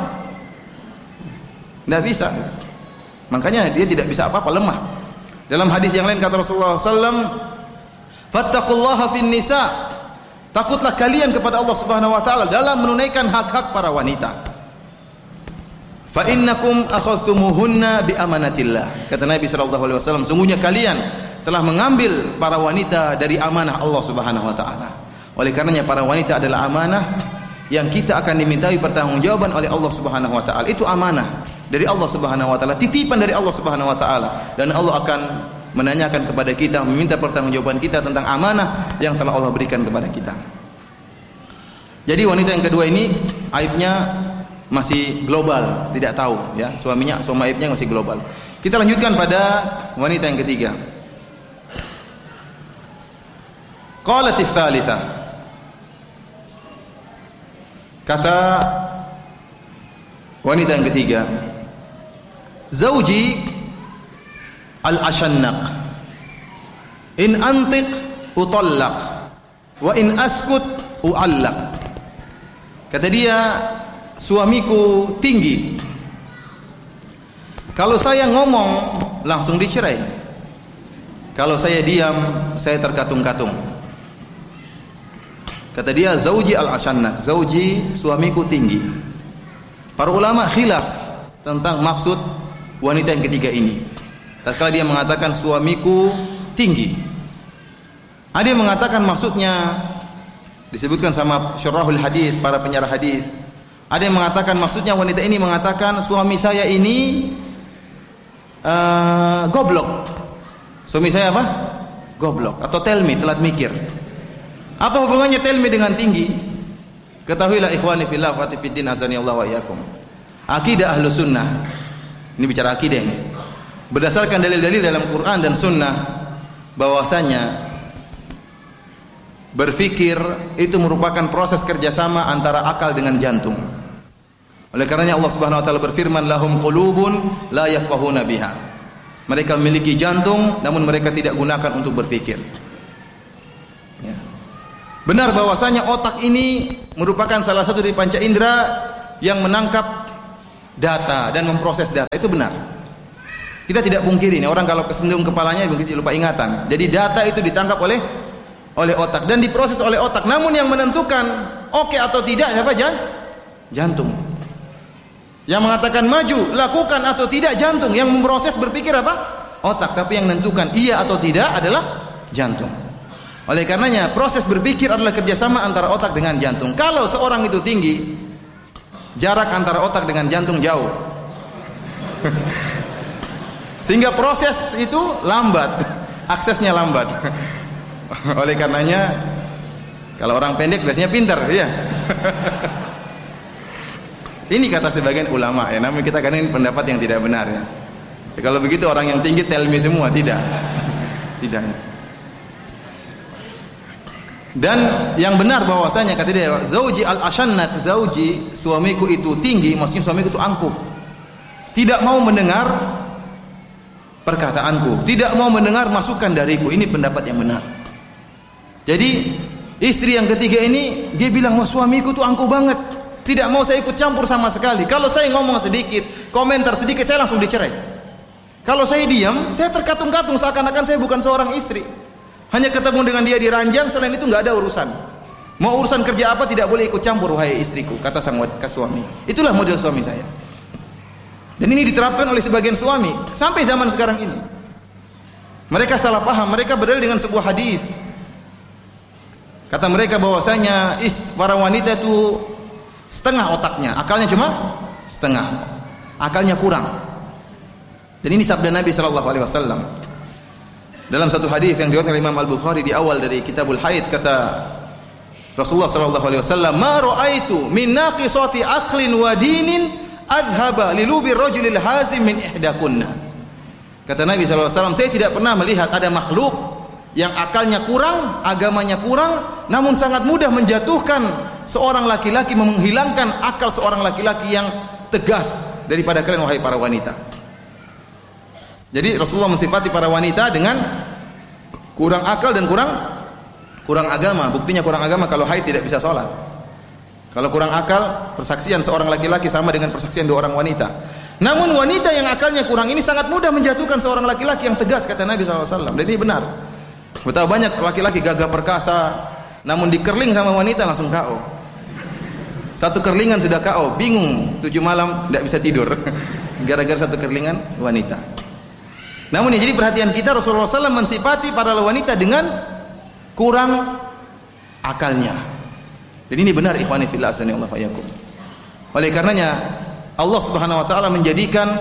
nggak bisa. Makanya dia tidak bisa apa-apa, lemah. Dalam hadis yang lain kata Rasulullah SAW, "Fattaqullaha fin nisa." Takutlah kalian kepada Allah Subhanahu Wa Taala dalam menunaikan hak-hak para wanita. Fa innakum akhadhtumuhunna bi amanatillah. Kata Nabi SAW, sungguhnya kalian telah mengambil para wanita dari amanah Allah Subhanahu Wa Taala. Oleh karenanya para wanita adalah amanah yang kita akan dimintai pertanggungjawaban oleh Allah Subhanahu Wa Taala. Itu amanah dari Allah Subhanahu Wa Taala, titipan dari Allah Subhanahu Wa Taala, dan Allah akan menanyakan kepada kita, meminta pertanggungjawaban kita tentang amanah yang telah Allah berikan kepada kita. Jadi wanita yang kedua ini aibnya masih global, tidak tahu ya, suami aibnya masih global. Kita lanjutkan pada wanita yang ketiga. Qalatis tsalitsah. Kata wanita yang ketiga, "Zauji al-ashannaq, in antiq utallaq, wa in askut uallaq." Kata dia, suamiku tinggi. Kalau saya ngomong langsung dicerai. Kalau saya diam, saya terkatung-katung. Kata dia, zauji al-ashannaq, zauji, suamiku tinggi. Para ulama khilaf tentang maksud wanita yang ketiga ini. Tatkala dia mengatakan suamiku tinggi, ada yang mengatakan maksudnya disebutkan sama syurahul hadis, para penyarah hadis. Ada yang mengatakan maksudnya wanita ini mengatakan suami saya ini goblok. Suami saya apa? Goblok atau telmi, telat mikir. Apa hubungannya telmi dengan tinggi? Ketahuilah ikhwani fillah wa fiddin azani Allah wa iyyakum. Akidah ahlu sunnah. Ini bicara akidah ini. Berdasarkan dalil-dalil dalam Quran dan sunnah bahwasanya berfikir itu merupakan proses kerjasama antara akal dengan jantung. Oleh karenanya Allah Subhanahu Wa Taala berfirman, lahum qulubun la yafqahuna biha. Mereka memiliki jantung namun mereka tidak gunakan untuk berfikir. Ya. Benar bahwasanya otak ini merupakan salah satu dari panca indera yang menangkap data dan memproses data, itu benar. Kita tidak pungkiri ini, orang kalau kesendung kepalanya mungkin lupa ingatan. Jadi data itu ditangkap oleh otak dan diproses oleh otak. Namun yang menentukan oke atau tidak siapa? Jantung. Yang mengatakan maju, lakukan atau tidak jantung. Yang memproses berpikir apa? Otak. Tapi yang menentukan iya atau tidak adalah jantung. Oleh karenanya proses berpikir adalah kerjasama antara otak dengan jantung. Kalau seorang itu tinggi, jarak antara otak dengan jantung jauh. Sehingga proses itu lambat, aksesnya lambat. Oleh karenanya kalau orang pendek biasanya pintar, ya. Ini kata sebagian ulama, ya. Namun kita kan ini pendapat yang tidak benar, ya. Kalau begitu orang yang tinggi tell me semua, tidak. Tidak. Dan yang benar bahwasanya kata dia, zauji al-ashannat, zauji, suamiku itu tinggi, maksudnya suamiku itu angkuh. Tidak mau mendengar perkataanku, tidak mau mendengar masukan dariku. Ini pendapat yang benar. Jadi istri yang ketiga ini dia bilang, wah suamiku tuh angkuh banget, tidak mau saya ikut campur sama sekali. Kalau saya ngomong sedikit, komentar sedikit, saya langsung dicerai. Kalau saya diam, saya terkatung-katung seakan-akan saya bukan seorang istri. Hanya ketemu dengan dia di ranjang, selain itu nggak ada urusan. Mau urusan kerja apa tidak boleh ikut campur, wahai istriku, kata sang suami. Itulah model suami saya. Dan ini diterapkan oleh sebagian suami sampai zaman sekarang ini. Mereka salah paham, mereka berdalil dengan sebuah hadis. Kata mereka bahwasanya para wanita itu setengah otaknya, akalnya cuma setengah. Akalnya kurang. Dan ini sabda Nabi sallallahu alaihi wasallam. Dalam satu hadis yang diriwayatkan oleh Imam Al-Bukhari di awal dari Kitabul Haid, kata Rasulullah sallallahu alaihi wasallam, "Ma ra'aitu min naqisati aqlin wa dinin adhaba lilubi rajulil hazim min ihdakunna." Kata Nabi SAW, saya tidak pernah melihat ada makhluk yang akalnya kurang, agamanya kurang, namun sangat mudah menjatuhkan seorang laki-laki, menghilangkan akal seorang laki-laki yang tegas daripada kalian, wahai para wanita. Jadi Rasulullah mensifati para wanita dengan kurang akal dan kurang agama. Buktinya kurang agama kalau haid tidak bisa sholat. Kalau kurang akal, persaksian seorang laki-laki sama dengan persaksian dua orang wanita. Namun wanita yang akalnya kurang ini sangat mudah menjatuhkan seorang laki-laki yang tegas, kata Nabi SAW. Dan ini benar. Betapa banyak laki-laki gagah perkasa, namun dikerling sama wanita langsung KO. Satu kerlingan sudah KO, bingung 7 malam tidak bisa tidur gara-gara satu kerlingan wanita. Namun ya, jadi perhatian kita, Rasulullah SAW mensifati para wanita dengan kurang akalnya. Dan ini benar, ikhwani fillah, asanillahu wa iyyakum. Oleh karenanya Allah Subhanahu wa taala menjadikan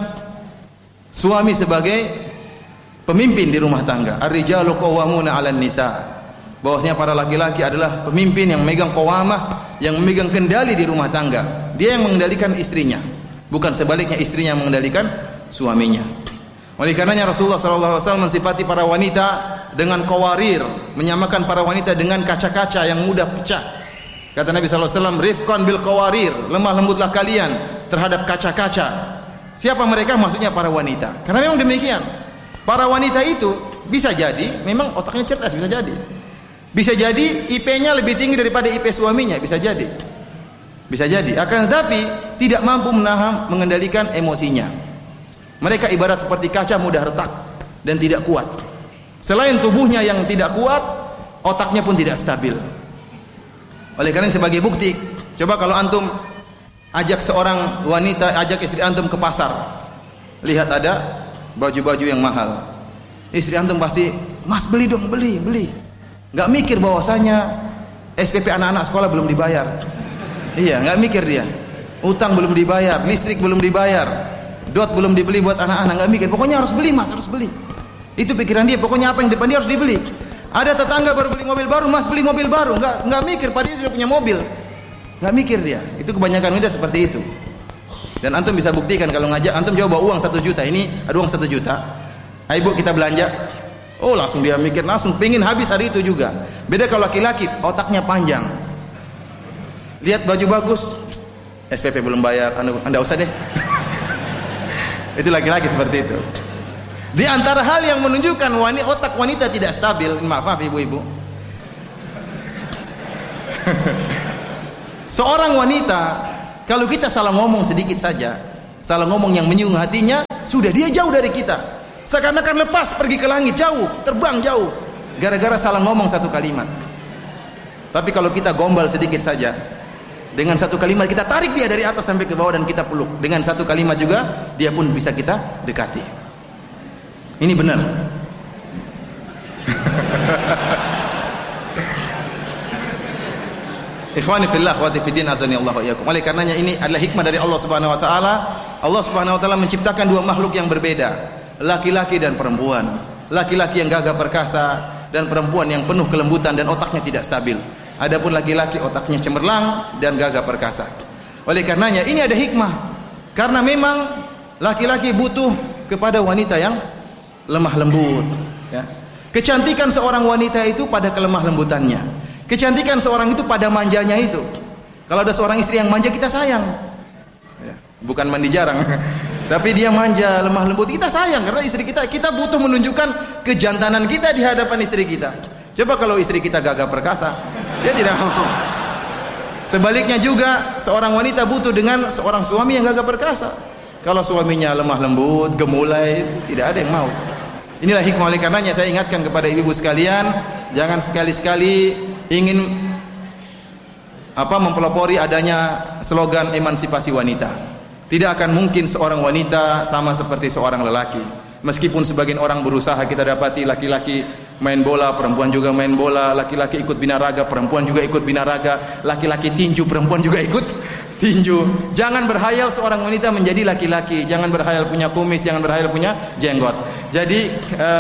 suami sebagai pemimpin di rumah tangga. Ar-rijalu qawwamuna 'alan nisa. Bahwasanya para laki-laki adalah pemimpin yang memegang qawamah, yang memegang kendali di rumah tangga. Dia yang mengendalikan istrinya, bukan sebaliknya istrinya yang mengendalikan suaminya. Oleh karenanya Rasulullah SAW mensifati para wanita dengan qawarir, menyamakan para wanita dengan kaca-kaca yang mudah pecah. Kata Nabi SAW, rifqan bil qawarir, lemah lembutlah kalian terhadap kaca-kaca. Siapa mereka? Maksudnya para wanita. Karena memang demikian. Para wanita itu bisa jadi memang otaknya cerdas, bisa jadi. Bisa jadi IP-nya lebih tinggi daripada IP suaminya, bisa jadi. Bisa jadi. Akan tetapi tidak mampu menahan, mengendalikan emosinya. Mereka ibarat seperti kaca, mudah retak dan tidak kuat. Selain tubuhnya yang tidak kuat, otaknya pun tidak stabil. Oleh karena sebagai bukti, coba kalau antum ajak seorang wanita, ajak istri antum ke pasar, lihat ada baju-baju yang mahal, istri antum pasti, mas beli dong, beli. Nggak mikir bahwasanya SPP anak-anak sekolah belum dibayar. Iya, nggak mikir dia. Utang belum dibayar, listrik belum dibayar, dot belum dibeli buat anak-anak, nggak mikir. Pokoknya harus beli mas, harus beli. Itu pikiran dia. Pokoknya apa yang depan dia harus dibeli. Ada tetangga baru beli mobil baru, mas beli mobil baru, nggak mikir, padahal dia sudah punya mobil, nggak mikir dia. Itu kebanyakan wanita seperti itu. Dan antum bisa buktikan kalau ngajak, antum coba bawa uang 1 juta, ini ada uang 1 juta, ayo bu kita belanja, oh langsung dia mikir, langsung pingin habis hari itu juga. Beda kalau laki-laki, otaknya panjang, lihat baju bagus, SPP belum bayar, anda usah deh. Itu laki-laki seperti itu. Di antara hal yang menunjukkan otak wanita tidak stabil, maaf ibu-ibu, seorang wanita Kalau kita salah ngomong sedikit saja, salah ngomong yang menyinggung hatinya, sudah dia jauh dari kita. Seakan-akan lepas pergi ke langit jauh, terbang jauh, gara-gara salah ngomong satu kalimat. Tapi kalau kita gombal sedikit saja, dengan satu kalimat kita tarik dia dari atas sampai ke bawah dan kita peluk. Dengan satu kalimat juga dia pun bisa kita dekati. Ini benar. Ikhwani fillah, akhwati fiddin, azani Allah wa iyyakum. Oleh karenanya ini adalah hikmah dari Allah Subhanahu wa taala. Allah Subhanahu wa taala menciptakan dua makhluk yang berbeda, laki-laki dan perempuan. Laki-laki yang gagah perkasa dan perempuan yang penuh kelembutan dan otaknya tidak stabil. Adapun laki-laki otaknya cemerlang dan gagah perkasa. Oleh karenanya ini ada hikmah. Karena memang laki-laki butuh kepada wanita yang lemah lembut, ya. Kecantikan seorang wanita itu pada kelemah lembutannya. Kecantikan seorang itu pada manjanya itu. Kalau ada seorang istri yang manja, kita sayang, ya, bukan mandi jarang tapi dia manja, lemah lembut, kita sayang karena istri kita. Kita butuh menunjukkan kejantanan kita di hadapan istri kita. Coba kalau istri kita gagah perkasa, dia tidak mau. Sebaliknya juga seorang wanita butuh dengan seorang suami yang gagah perkasa. Kalau suaminya lemah lembut, gemulai, tidak ada yang mau. Inilah hikmah. Oleh karenanya saya ingatkan kepada ibu-ibu sekalian, jangan sekali-sekali ingin mempelopori adanya slogan emansipasi wanita. Tidak akan mungkin seorang wanita sama seperti seorang lelaki. Meskipun sebagian orang berusaha, kita dapati laki-laki main bola, perempuan juga main bola, laki-laki ikut binaraga, perempuan juga ikut binaraga, laki-laki tinju, perempuan juga ikut tinju. Jangan berhayal seorang wanita menjadi laki-laki, jangan berhayal punya kumis, jangan berhayal punya jenggot. Jadi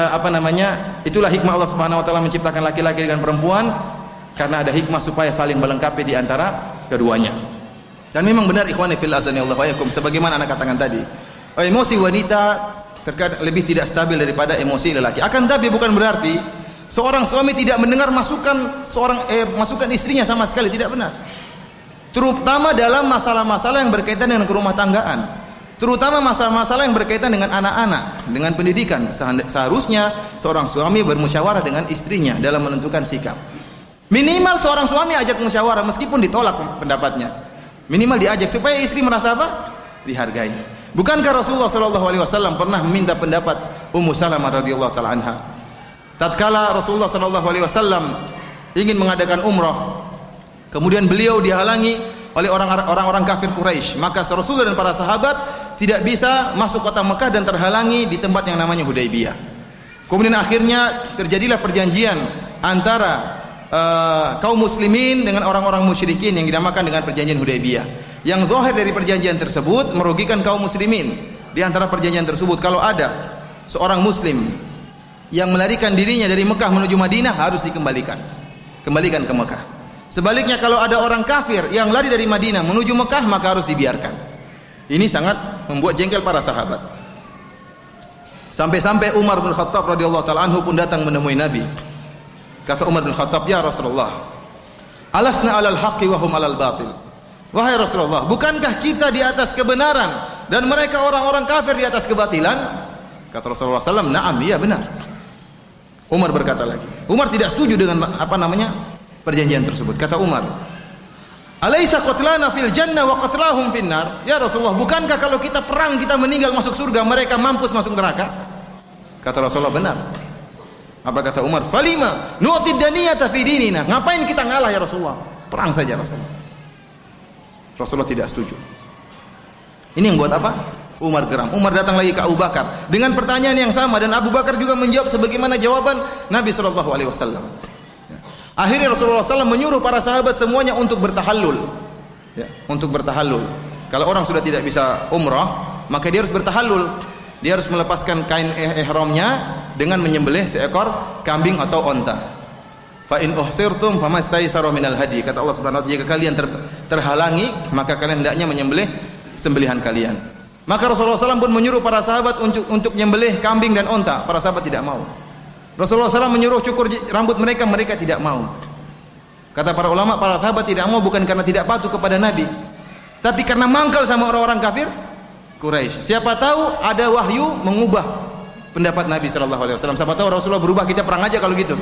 itulah hikmah Allah Subhanahu wa taala menciptakan laki-laki dengan perempuan, karena ada hikmah supaya saling melengkapi di antara keduanya. Dan memang benar ikhwani fil azani Allah wa yakum, sebagaimana anak katakan tadi, emosi wanita terkadang lebih tidak stabil daripada emosi lelaki. Akan tapi bukan berarti seorang suami tidak mendengar masukan masukan istrinya sama sekali, tidak benar. Terutama dalam masalah-masalah yang berkaitan dengan kerumah tanggaan, terutama masalah-masalah yang berkaitan dengan anak-anak, dengan pendidikan. Seharusnya seorang suami bermusyawarah dengan istrinya dalam menentukan sikap. Minimal seorang suami ajak musyawarah meskipun ditolak pendapatnya. Minimal diajak supaya istri merasa apa? Dihargai. Bukankah Rasulullah SAW pernah meminta pendapat Ummu Salamah radhiyallahu taala anha? Tatkala Rasulullah SAW ingin mengadakan umrah, kemudian beliau dihalangi oleh orang-orang kafir Quraisy, maka Rasulullah dan para sahabat tidak bisa masuk kota Mekah dan terhalangi di tempat yang namanya Hudaybiyah. Kemudian akhirnya terjadilah perjanjian antara kaum muslimin dengan orang-orang musyrikin yang dinamakan dengan perjanjian Hudaybiyah. Yang zahir dari perjanjian tersebut merugikan kaum muslimin. Di antara perjanjian tersebut, kalau ada seorang muslim yang melarikan dirinya dari Mekah menuju Madinah, harus dikembalikan ke Mekah. Sebaliknya kalau ada orang kafir yang lari dari Madinah menuju Mekah, maka harus dibiarkan. Ini sangat membuat jengkel para sahabat. Sampai-sampai Umar bin Khattab radhiyallahu taala anhu pun datang menemui Nabi. Kata Umar bin Khattab, "Ya Rasulullah, alasna 'alal haqqi wa hum 'alal batil." Wahai Rasulullah, bukankah kita di atas kebenaran dan mereka orang-orang kafir di atas kebatilan? Kata Rasulullah SAW, "Na'am, iya benar." Umar berkata lagi. Umar tidak setuju dengan perjanjian tersebut. Kata Umar, "Alaisa qatlana fil jannah wa qatlahum fin nar?" Ya Rasulullah, bukankah kalau kita perang, kita meninggal masuk surga, mereka mampus masuk neraka? Kata Rasulullah, "Benar." Apa kata Umar? "Falima nu'tid daniyata fi dinina?" Ngapain kita ngalah ya Rasulullah? Perang saja Rasulullah. Rasulullah tidak setuju. Ini yang buat apa? Umar geram. Umar datang lagi ke Abu Bakar dengan pertanyaan yang sama, dan Abu Bakar juga menjawab sebagaimana jawaban Nabi SAW. Akhirnya Rasulullah SAW menyuruh para sahabat semuanya untuk bertahallul, ya, untuk bertahallul. Kalau orang sudah tidak bisa umrah, maka dia harus bertahallul. Dia harus melepaskan kain ihramnya dengan menyembelih seekor kambing atau onta. Fa in uhsirtum famastaysara minal hadi. Kata Allah Subhanahu wa taala, jika kalian terhalangi, maka kalian hendaknya menyembelih sembelihan kalian. Maka Rasulullah SAW pun menyuruh para sahabat untuk menyembelih kambing dan onta. Para sahabat tidak mau. Rasulullah SAW menyuruh cukur rambut mereka, mereka tidak mau. Kata para ulama, para sahabat tidak mau bukan karena tidak patuh kepada Nabi, tapi karena mangkal sama orang-orang kafir Quraisy. Siapa tahu ada wahyu mengubah pendapat Nabi SAW. Siapa tahu Rasulullah berubah, kita perang aja kalau gitu.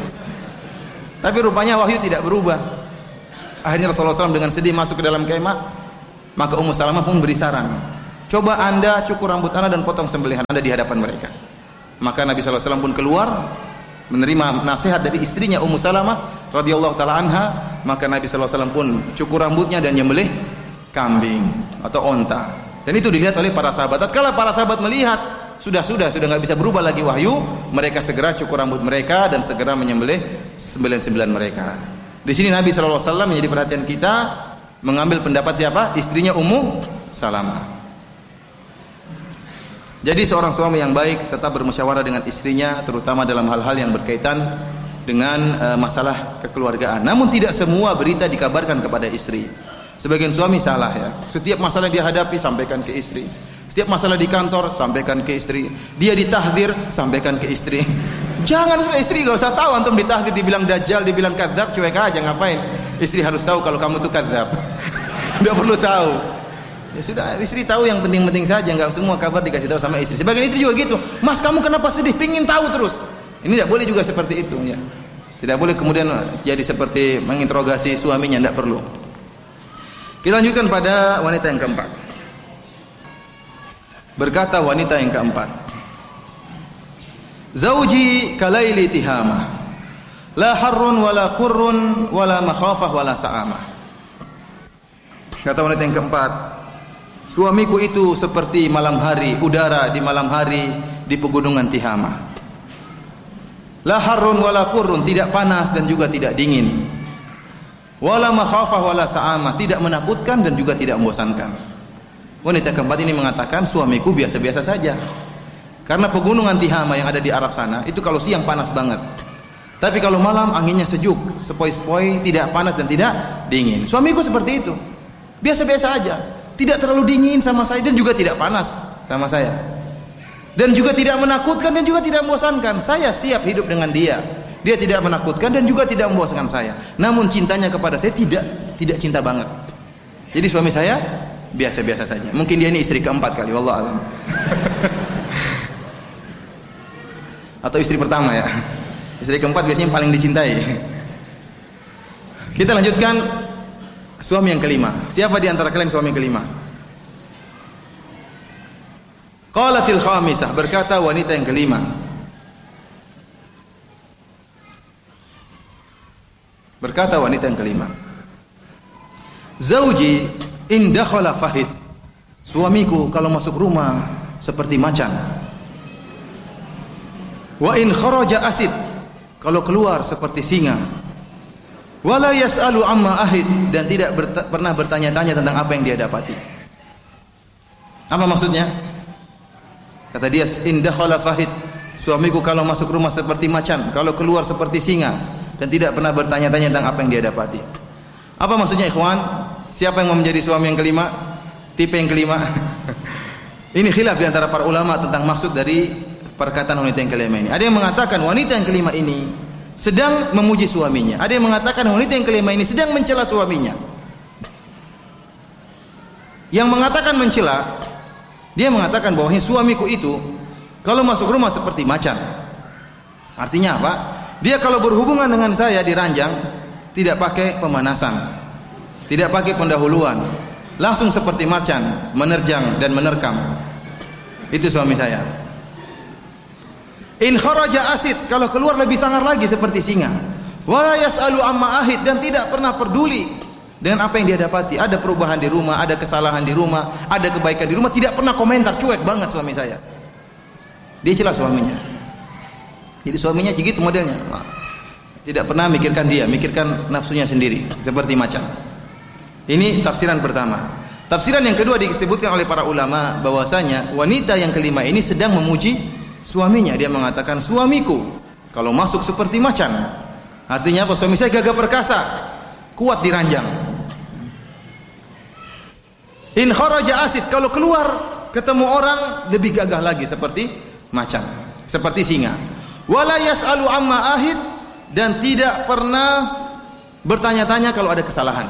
Tapi rupanya wahyu tidak berubah. Akhirnya Rasulullah SAW dengan sedih masuk ke dalam kemah. Maka Ummu Salamah pun beri saran, coba Anda cukur rambut Anda dan potong sembelihan Anda di hadapan mereka. Maka Nabi SAW pun keluar menerima nasihat dari istrinya Ummu Salamah radhiyallahu taala anha. Maka Nabi SAW pun cukur rambutnya dan nyembelih kambing atau onta. Dan itu dilihat oleh para sahabat. Tatkala para sahabat melihat sudah nggak bisa berubah lagi wahyu, mereka segera cukur rambut mereka dan segera menyembelih sembilan mereka. Di sini Nabi SAW menjadi perhatian kita, mengambil pendapat siapa? Istrinya Ummu Salamah. Jadi seorang suami yang baik tetap bermusyawarah dengan istrinya, terutama dalam hal-hal yang berkaitan dengan masalah kekeluargaan. Namun tidak semua berita dikabarkan kepada istri. Sebagian suami salah ya. Setiap masalah dia hadapi sampaikan ke istri. Setiap masalah di kantor sampaikan ke istri. Dia ditahdir sampaikan ke istri. Jangan sudah, istri gak usah tahu antum ditahdir, dibilang dajjal, dibilang kadzab, cuek aja, ngapain? Istri harus tahu kalau kamu tuh kadzab. Tidak perlu tahu. Ya sudah, istri tahu yang penting-penting saja, enggak semua kabar dikasih tahu sama istri. Sebagian istri juga gitu. Mas, kamu kenapa sedih? Pingin tahu terus. Ini tidak boleh juga seperti itu ya. Tidak boleh kemudian jadi seperti menginterogasi suaminya, tidak perlu. Kita lanjutkan pada wanita yang keempat. Berkata wanita yang keempat, Zauji kalaili tihama, la harrun wala qurrun wala makhafah wala sa'amah. Kata wanita yang keempat, suamiku itu seperti malam hari, udara di malam hari di pegunungan Tihama. La harrun wala qurrun, tidak panas dan juga tidak dingin. Wala makhafah wala sa'amah, tidak menakutkan dan juga tidak membosankan. Wanita keempat ini mengatakan suamiku biasa-biasa saja. Karena pegunungan Tihama yang ada di Arab sana itu kalau siang panas banget. Tapi kalau malam anginnya sejuk, sepoi-sepoi, tidak panas dan tidak dingin. Suamiku seperti itu. Biasa-biasa aja. Tidak terlalu dingin sama saya dan juga tidak panas sama saya. Dan juga tidak menakutkan dan juga tidak membosankan. Saya siap hidup dengan dia. Dia tidak menakutkan dan juga tidak membosankan saya. Namun cintanya kepada saya tidak cinta banget. Jadi suami saya biasa-biasa saja. Mungkin dia ini istri keempat kali, wallahu a'lam. Atau istri pertama ya. Istri keempat biasanya paling dicintai. Kita lanjutkan suami yang kelima. Siapa di antara kalian suami yang kelima? Qalatil khamisah, berkata wanita yang kelima. Berkata wanita yang kelima, Zauji in dakhala fahid. Suamiku kalau masuk rumah seperti macan. Wa in kharaja asid, kalau keluar seperti singa. Wala yas'alu amma ahid, dan tidak pernah bertanya-tanya tentang apa yang dia dapati. Apa maksudnya? Kata dia, in dakhala fahid, suamiku kalau masuk rumah seperti macan, kalau keluar seperti singa, dan tidak pernah bertanya-tanya tentang apa yang dia dapati. Apa maksudnya ikhwan? Siapa yang mau menjadi suami yang kelima? Tipe yang kelima? Ini khilaf di antara para ulama tentang maksud dari perkataan wanita yang kelima ini. Ada yang mengatakan wanita yang kelima ini sedang memuji suaminya. Ada yang mengatakan wanita yang kelima ini sedang mencela suaminya. Yang mengatakan mencela, dia mengatakan bahwa suamiku itu kalau masuk rumah seperti macan. Artinya apa? Dia kalau berhubungan dengan saya di ranjang tidak pakai pemanasan, tidak pakai pendahuluan, langsung seperti macan menerjang dan menerkam. Itu suami saya. In kharaja asid, kalau keluar lebih sangar lagi seperti singa. Wala yas'alu amma ahid, dan tidak pernah peduli dengan apa yang dia dapati. Ada perubahan di rumah, ada kesalahan di rumah, ada kebaikan di rumah, tidak pernah komentar, cuek banget suami saya. Dia celah suaminya. Jadi suaminya begitu modelnya. Tidak pernah mikirkan dia, mikirkan nafsunya sendiri, seperti macan. Ini tafsiran pertama. Tafsiran yang kedua disebutkan oleh para ulama bahwasanya wanita yang kelima ini sedang memuji suaminya. Dia mengatakan, suamiku kalau masuk seperti macan. Artinya apa? Suami saya gagah perkasa, kuat di ranjang. In kharaja asid, kalau keluar ketemu orang lebih gagah lagi seperti macan, seperti singa. Wala yas'alu amma ahid, dan tidak pernah bertanya-tanya kalau ada kesalahan.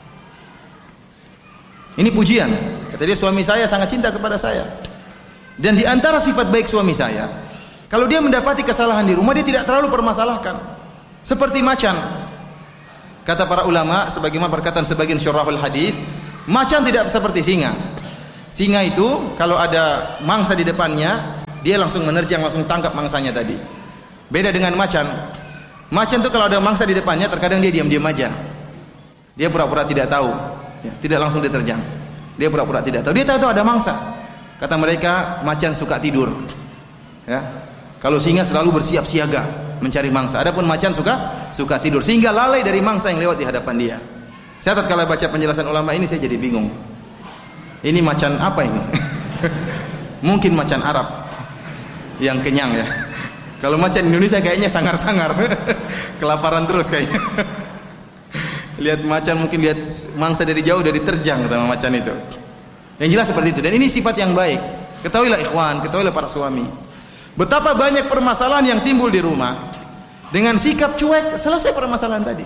Ini pujian. Kata dia, suami saya sangat cinta kepada saya. Dan di antara sifat baik suami saya, kalau dia mendapati kesalahan di rumah, dia tidak terlalu permasalahkan. Seperti macan. Kata para ulama, sebagaimana perkataan sebagian syurahul hadis, Macan tidak seperti singa. Singa itu kalau ada mangsa di depannya, dia langsung menerjang, langsung tangkap mangsanya tadi. Beda dengan macan. Macan itu kalau ada mangsa di depannya, terkadang dia diam-diam aja. Dia pura-pura tidak tahu, ya, tidak langsung diterjang. Dia pura-pura tidak tahu. Dia tahu ada mangsa. Kata mereka, macan suka tidur. Ya. Kalau singa selalu bersiap siaga mencari mangsa. Adapun macan suka tidur, sehingga lalai dari mangsa yang lewat di hadapan dia. Saya tatkala baca penjelasan ulama ini saya jadi bingung. Ini macan apa ini? Mungkin macan Arab yang kenyang ya. Kalau macan Indonesia kayaknya sangar-sangar. Kelaparan terus kayaknya. Lihat macan, mungkin lihat mangsa dari jauh udah diterjang sama macan itu. Yang jelas seperti itu. Dan ini sifat yang baik. Ketahuilah ikhwan, ketahuilah para suami, betapa banyak permasalahan yang timbul di rumah dengan sikap cuek, selesai permasalahan tadi.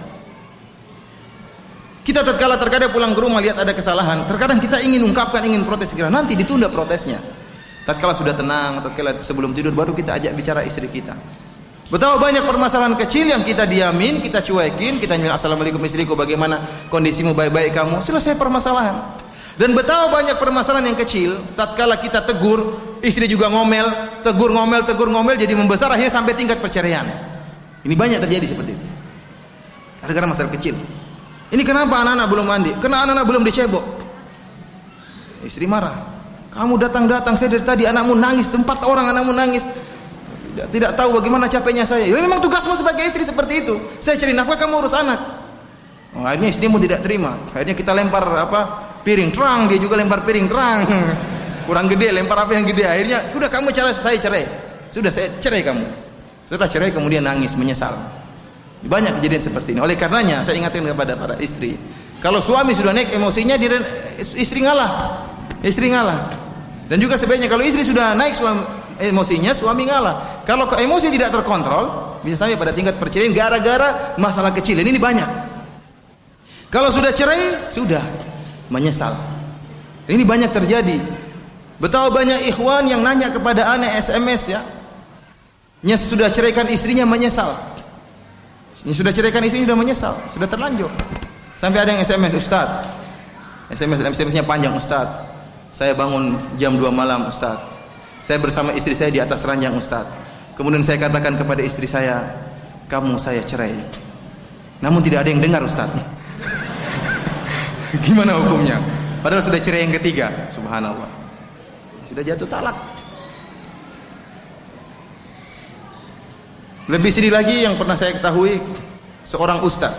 Kita terkadang pulang ke rumah lihat ada kesalahan, terkadang kita ingin ungkapkan, ingin protes segera, nanti ditunda protesnya. Tatkala sudah tenang, tatkala sebelum tidur baru kita ajak bicara istri kita. Betapa banyak permasalahan kecil yang kita diamin, kita cuekin, kita nyuruh assalamualaikum istriku, bagaimana kondisimu, baik-baik kamu, selesai permasalahan. Dan betapa banyak permasalahan yang kecil, tatkala kita tegur, istri juga ngomel, tegur ngomel, jadi membesar akhirnya sampai tingkat perceraian. Ini banyak terjadi seperti itu. Gara-gara masalah kecil. Ini kenapa anak-anak belum mandi? Kenapa anak-anak belum dicebok? Istri marah. Kamu datang-datang, saya dari tadi anakmu nangis, 4 orang anakmu nangis. Tidak tahu bagaimana capeknya saya. Ya memang tugasmu sebagai istri seperti itu. Saya cari nafkah, kamu urus anak. Oh, akhirnya istrimu tidak terima. Akhirnya kita lempar piring, terang, dia juga lempar piring, terang. Kurang gede, lempar apa yang gede. Akhirnya, sudah kamu saya cerai. Sudah saya cerai kamu. Setelah cerai kemudian nangis, menyesal. Banyak kejadian seperti ini. Oleh karenanya saya ingatkan kepada para istri, kalau suami sudah naik emosinya, istri ngalah. Istri ngalah. Dan juga sebaiknya kalau istri sudah naik emosinya, suami ngalah. Kalau emosi tidak terkontrol, bisa sampai pada tingkat perceraian gara-gara masalah kecil. Ini banyak. Kalau sudah cerai, sudah menyesal. Ini banyak terjadi. Betapa banyak ikhwan yang nanya kepada anak SMS ya. Sudah ceraikan istrinya menyesal. Ini sudah ceraikan istrinya sudah menyesal, sudah terlanjur. Sampai ada yang SMS, Ustaz. SMS-nya panjang, Ustaz. Saya bangun jam 2 malam, Ustaz. Saya bersama istri saya di atas ranjang, Ustaz. Kemudian saya katakan kepada istri saya, kamu saya cerai. Namun tidak ada yang dengar, Ustaz. Gimana hukumnya? Padahal sudah cerai yang ketiga, subhanallah. Sudah jatuh talak. Lebih sedih lagi yang pernah saya ketahui, seorang ustaz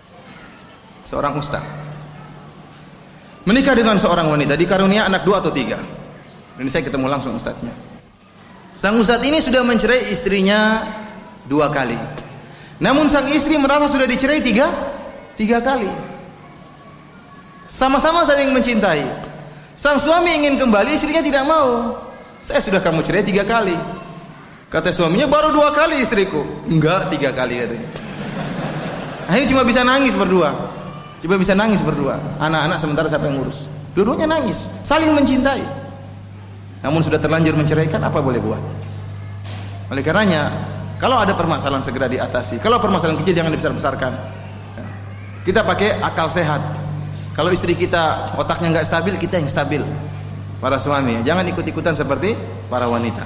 menikah dengan seorang wanita, dikarunia anak 2 atau 3. Dan saya ketemu langsung ustaznya. Sang ustaz ini sudah mencerai istrinya 2 kali. Namun sang istri merasa sudah dicerai 3 kali. Sama-sama saling mencintai. Sang suami ingin kembali, istrinya tidak mau. Saya sudah kamu cerai 3 kali. Kata suaminya, baru 2 kali istriku. Enggak, 3 kali katanya. Akhirnya cuma bisa nangis berdua. Anak-anak sementara siapa yang ngurus? Dua-duanya nangis, saling mencintai. Namun sudah terlanjur menceraikan, apa boleh buat? Oleh karenanya, kalau ada permasalahan segera diatasi. Kalau permasalahan kecil jangan dibesar-besarkan. Kita pakai akal sehat. Kalau istri kita otaknya enggak stabil, kita yang stabil. Para suami, jangan ikut-ikutan seperti para wanita.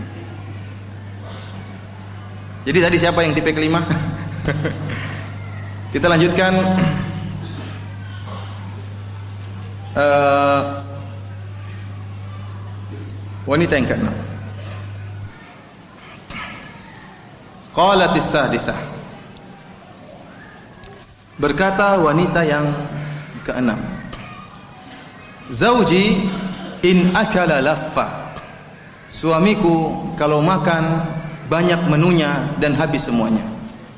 Jadi tadi siapa yang tipe kelima? Kita lanjutkan. Wanita yang ke-6. Qalatis sadisah. Berkata wanita yang ke-6. Zauji in akala laffa. Suamiku kalau makan banyak menunya dan habis semuanya.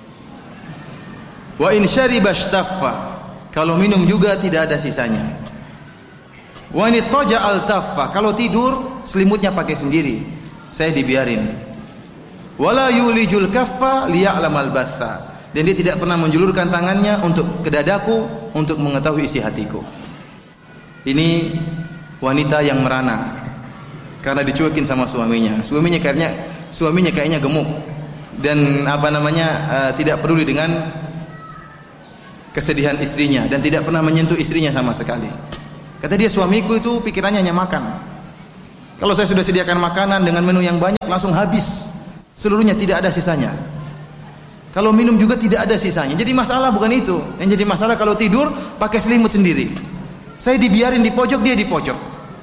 Wa in syariba ishtaffa. Kalau minum juga tidak ada sisanya. Wa in taja altaffa. Kalau tidur selimutnya pakai sendiri, saya dibiarin. Wala yulijul kaffa liya'lamal batha. Dan dia tidak pernah menjulurkan tangannya untuk ke dadaku untuk mengetahui isi hatiku. Ini wanita yang merana karena dicuekin sama suaminya. Suaminya kayaknya gemuk dan tidak peduli dengan kesedihan istrinya dan tidak pernah menyentuh istrinya sama sekali. Kata dia, suamiku itu pikirannya hanya makan. Kalau saya sudah sediakan makanan dengan menu yang banyak, langsung habis seluruhnya, tidak ada sisanya. Kalau minum juga tidak ada sisanya. Jadi masalah bukan itu. Yang jadi masalah kalau tidur pakai selimut sendiri. Saya dibiarin di pojok, dia di pojok.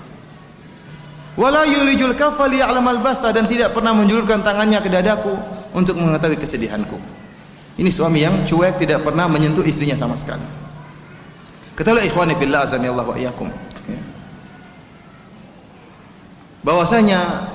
Wala yulijul kaffa liya'lamal batha, dan tidak pernah menjulurkan tangannya ke dadaku untuk mengetahui kesedihanku. Ini suami yang cuek, tidak pernah menyentuh istrinya sama sekali. Ketahuilah ikhwani fillah azani Allah wa iyyakum, bahwasanya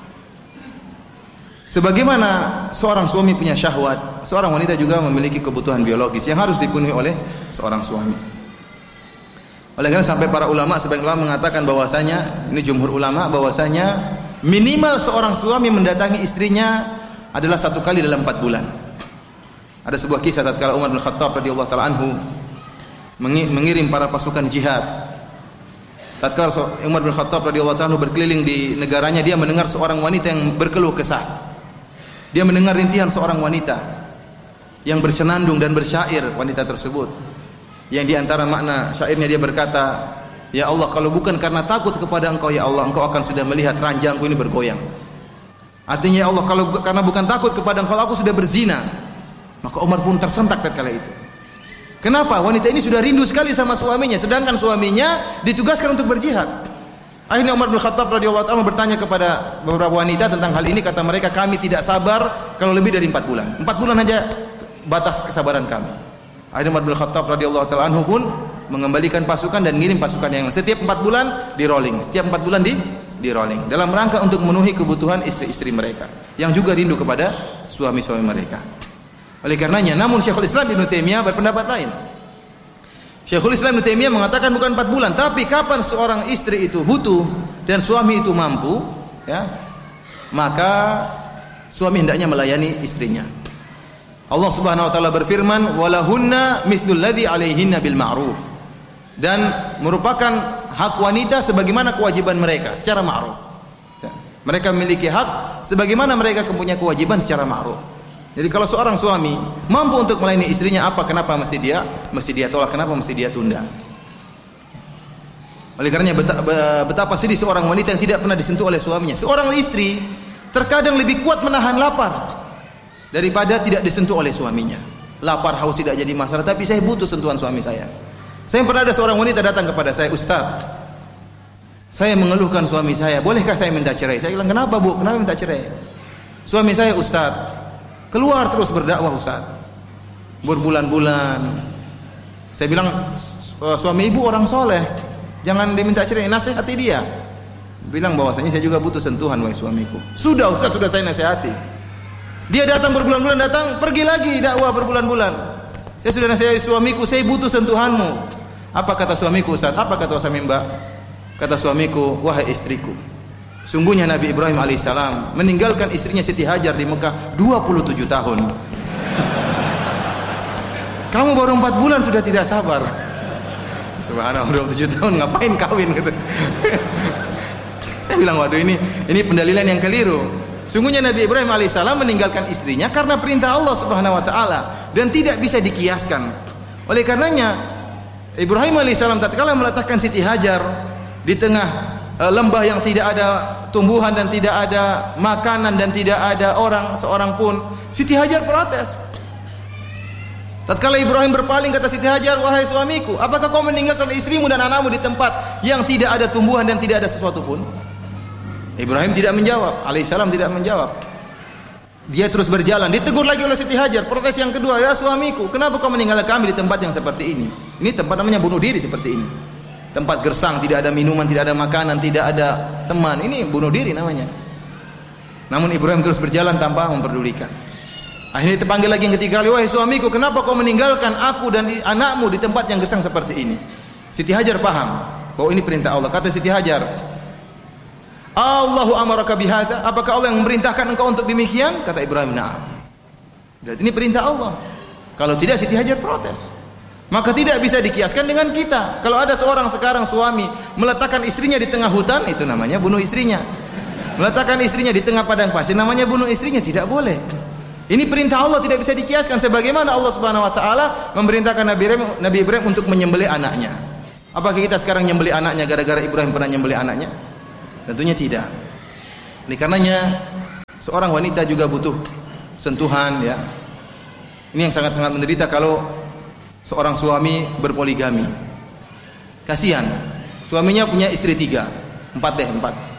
sebagaimana seorang suami punya syahwat, seorang wanita juga memiliki kebutuhan biologis yang harus dipenuhi oleh seorang suami. Oleh karena sampai para ulama, sebagian ulama mengatakan bahwasanya, ini jumhur ulama, bahwasanya minimal seorang suami mendatangi istrinya adalah 1 kali dalam 4 bulan. Ada sebuah kisah tatkala Umar bin Khattab radhiyallahu taala anhu mengirim para pasukan jihad. Tatkala Umar bin Khattab radhiyallahu taala berkeliling di negaranya, dia mendengar seorang wanita yang berkeluh kesah. Dia mendengar rintihan seorang wanita yang bersenandung dan bersyair, wanita tersebut. Yang di antara makna syairnya dia berkata, "Ya Allah, kalau bukan karena takut kepada Engkau ya Allah, Engkau akan sudah melihat ranjangku ini bergoyang." Artinya, ya Allah, kalau karena bukan takut kepada Engkau, aku sudah berzina. Maka Umar pun tersentak tatkala itu. Kenapa? Wanita ini sudah rindu sekali sama suaminya, sedangkan suaminya ditugaskan untuk berjihad. Akhirnya Umar bin Khattab radhiyallahu anhu bertanya kepada beberapa wanita tentang hal ini. Kata mereka, kami tidak sabar kalau lebih dari 4 bulan. 4 bulan saja batas kesabaran kami. Akhirnya Umar bin Khattab radhiyallahu anhu pun mengembalikan pasukan dan ngirim pasukan yang setiap 4 bulan di rolling, setiap 4 bulan di rolling, dalam rangka untuk memenuhi kebutuhan istri-istri mereka yang juga rindu kepada suami-suami mereka. Oleh karenanya, namun Syekhul Islam Ibnu Taimiyah berpendapat lain. Syekhul Islam Ibnu Taimiyah mengatakan bukan 4 bulan, tapi kapan seorang istri itu butuh dan suami itu mampu, ya, maka suami hendaknya melayani istrinya. Allah Subhanahu wa taala berfirman, "Walahunna mithlul ladzi 'alaihinna bil ma'ruf." Dan merupakan hak wanita sebagaimana kewajiban mereka secara ma'ruf. Ya. Mereka memiliki hak sebagaimana mereka punya kewajiban secara ma'ruf. Jadi kalau seorang suami mampu untuk melayani istrinya, kenapa mesti dia tolak, kenapa mesti dia tunda? Oleh karenanya betapa sedih seorang wanita yang tidak pernah disentuh oleh suaminya. Seorang istri terkadang lebih kuat menahan lapar daripada tidak disentuh oleh suaminya. Lapar, haus tidak jadi masalah, tapi saya butuh sentuhan suami saya. Saya pernah ada seorang wanita datang kepada saya, "Ustaz, saya mengeluhkan suami saya, bolehkah saya minta cerai?" Saya bilang, "Kenapa Bu? Kenapa minta cerai?" "Suami saya Ustaz keluar terus berdakwah Ustaz, berbulan-bulan." Saya bilang, "Suami ibu orang soleh, jangan diminta cerai, nasihati dia." Bilang bahwasanya saya juga butuh sentuhan wahai suamiku. "Sudah Ustaz, sudah saya nasihati." Dia datang berbulan-bulan, datang, pergi lagi dakwah berbulan-bulan. "Saya sudah nasihati suamiku, saya butuh sentuhanmu." Apa kata suamiku Ustaz? Apa kata suami Mbak? Kata suamiku, "Wahai istriku, sungguhnya Nabi Ibrahim alaihissalam meninggalkan istrinya Siti Hajar di Mekah 27 tahun. Kamu baru 4 bulan sudah tidak sabar." Subhanallah, 27 tahun ngapain kawin gitu. Saya bilang, waduh, ini pendalilan yang keliru. Sungguhnya Nabi Ibrahim alaihissalam meninggalkan istrinya karena perintah Allah Subhanahu wa taala dan tidak bisa dikiaskan. Oleh karenanya Ibrahim alaihissalam tatkala meletakkan Siti Hajar di tengah lembah yang tidak ada tumbuhan dan tidak ada makanan dan tidak ada orang seorang pun, Siti Hajar protes. Tatkala Ibrahim berpaling, kata Siti Hajar, "Wahai suamiku, apakah kau meninggalkan istrimu dan anakmu di tempat yang tidak ada tumbuhan dan tidak ada sesuatu pun?" Ibrahim tidak menjawab, alaihissalam tidak menjawab. Dia terus berjalan, ditegur lagi oleh Siti Hajar, protes yang kedua, "Ya suamiku, kenapa kau meninggalkan kami di tempat yang seperti ini? Ini tempat namanya bunuh diri seperti ini. Tempat gersang, tidak ada minuman, tidak ada makanan, tidak ada teman. Ini bunuh diri namanya." Namun Ibrahim terus berjalan tanpa memperdulikan. Akhirnya terpanggil lagi yang ketiga kali, "Wahai suamiku, kenapa kau meninggalkan aku dan anakmu di tempat yang gersang seperti ini?" Siti Hajar paham bahwa ini perintah Allah. Kata Siti Hajar, "Allahu amaraka bihadza?" Apakah Allah yang memerintahkan engkau untuk demikian? Kata Ibrahim, "Na'am." Berarti ini perintah Allah. Kalau tidak, Siti Hajar protes. Maka tidak bisa dikiaskan dengan kita. Kalau ada seorang sekarang suami meletakkan istrinya di tengah hutan, itu namanya bunuh istrinya. Meletakkan istrinya di tengah padang pasir, namanya bunuh istrinya. Tidak boleh. Ini perintah Allah, tidak bisa dikiaskan. Sebagaimana Allah Subhanahu wa taala memerintahkan Nabi Ibrahim untuk menyembelih anaknya. Apakah kita sekarang nyembelih anaknya gara-gara Ibrahim pernah nyembelih anaknya? Tentunya tidak. Ini karenanya seorang wanita juga butuh sentuhan, ya. Ini yang sangat-sangat menderita kalau seorang suami berpoligami. Kasihan, suaminya punya istri 3, 4 deh, 4.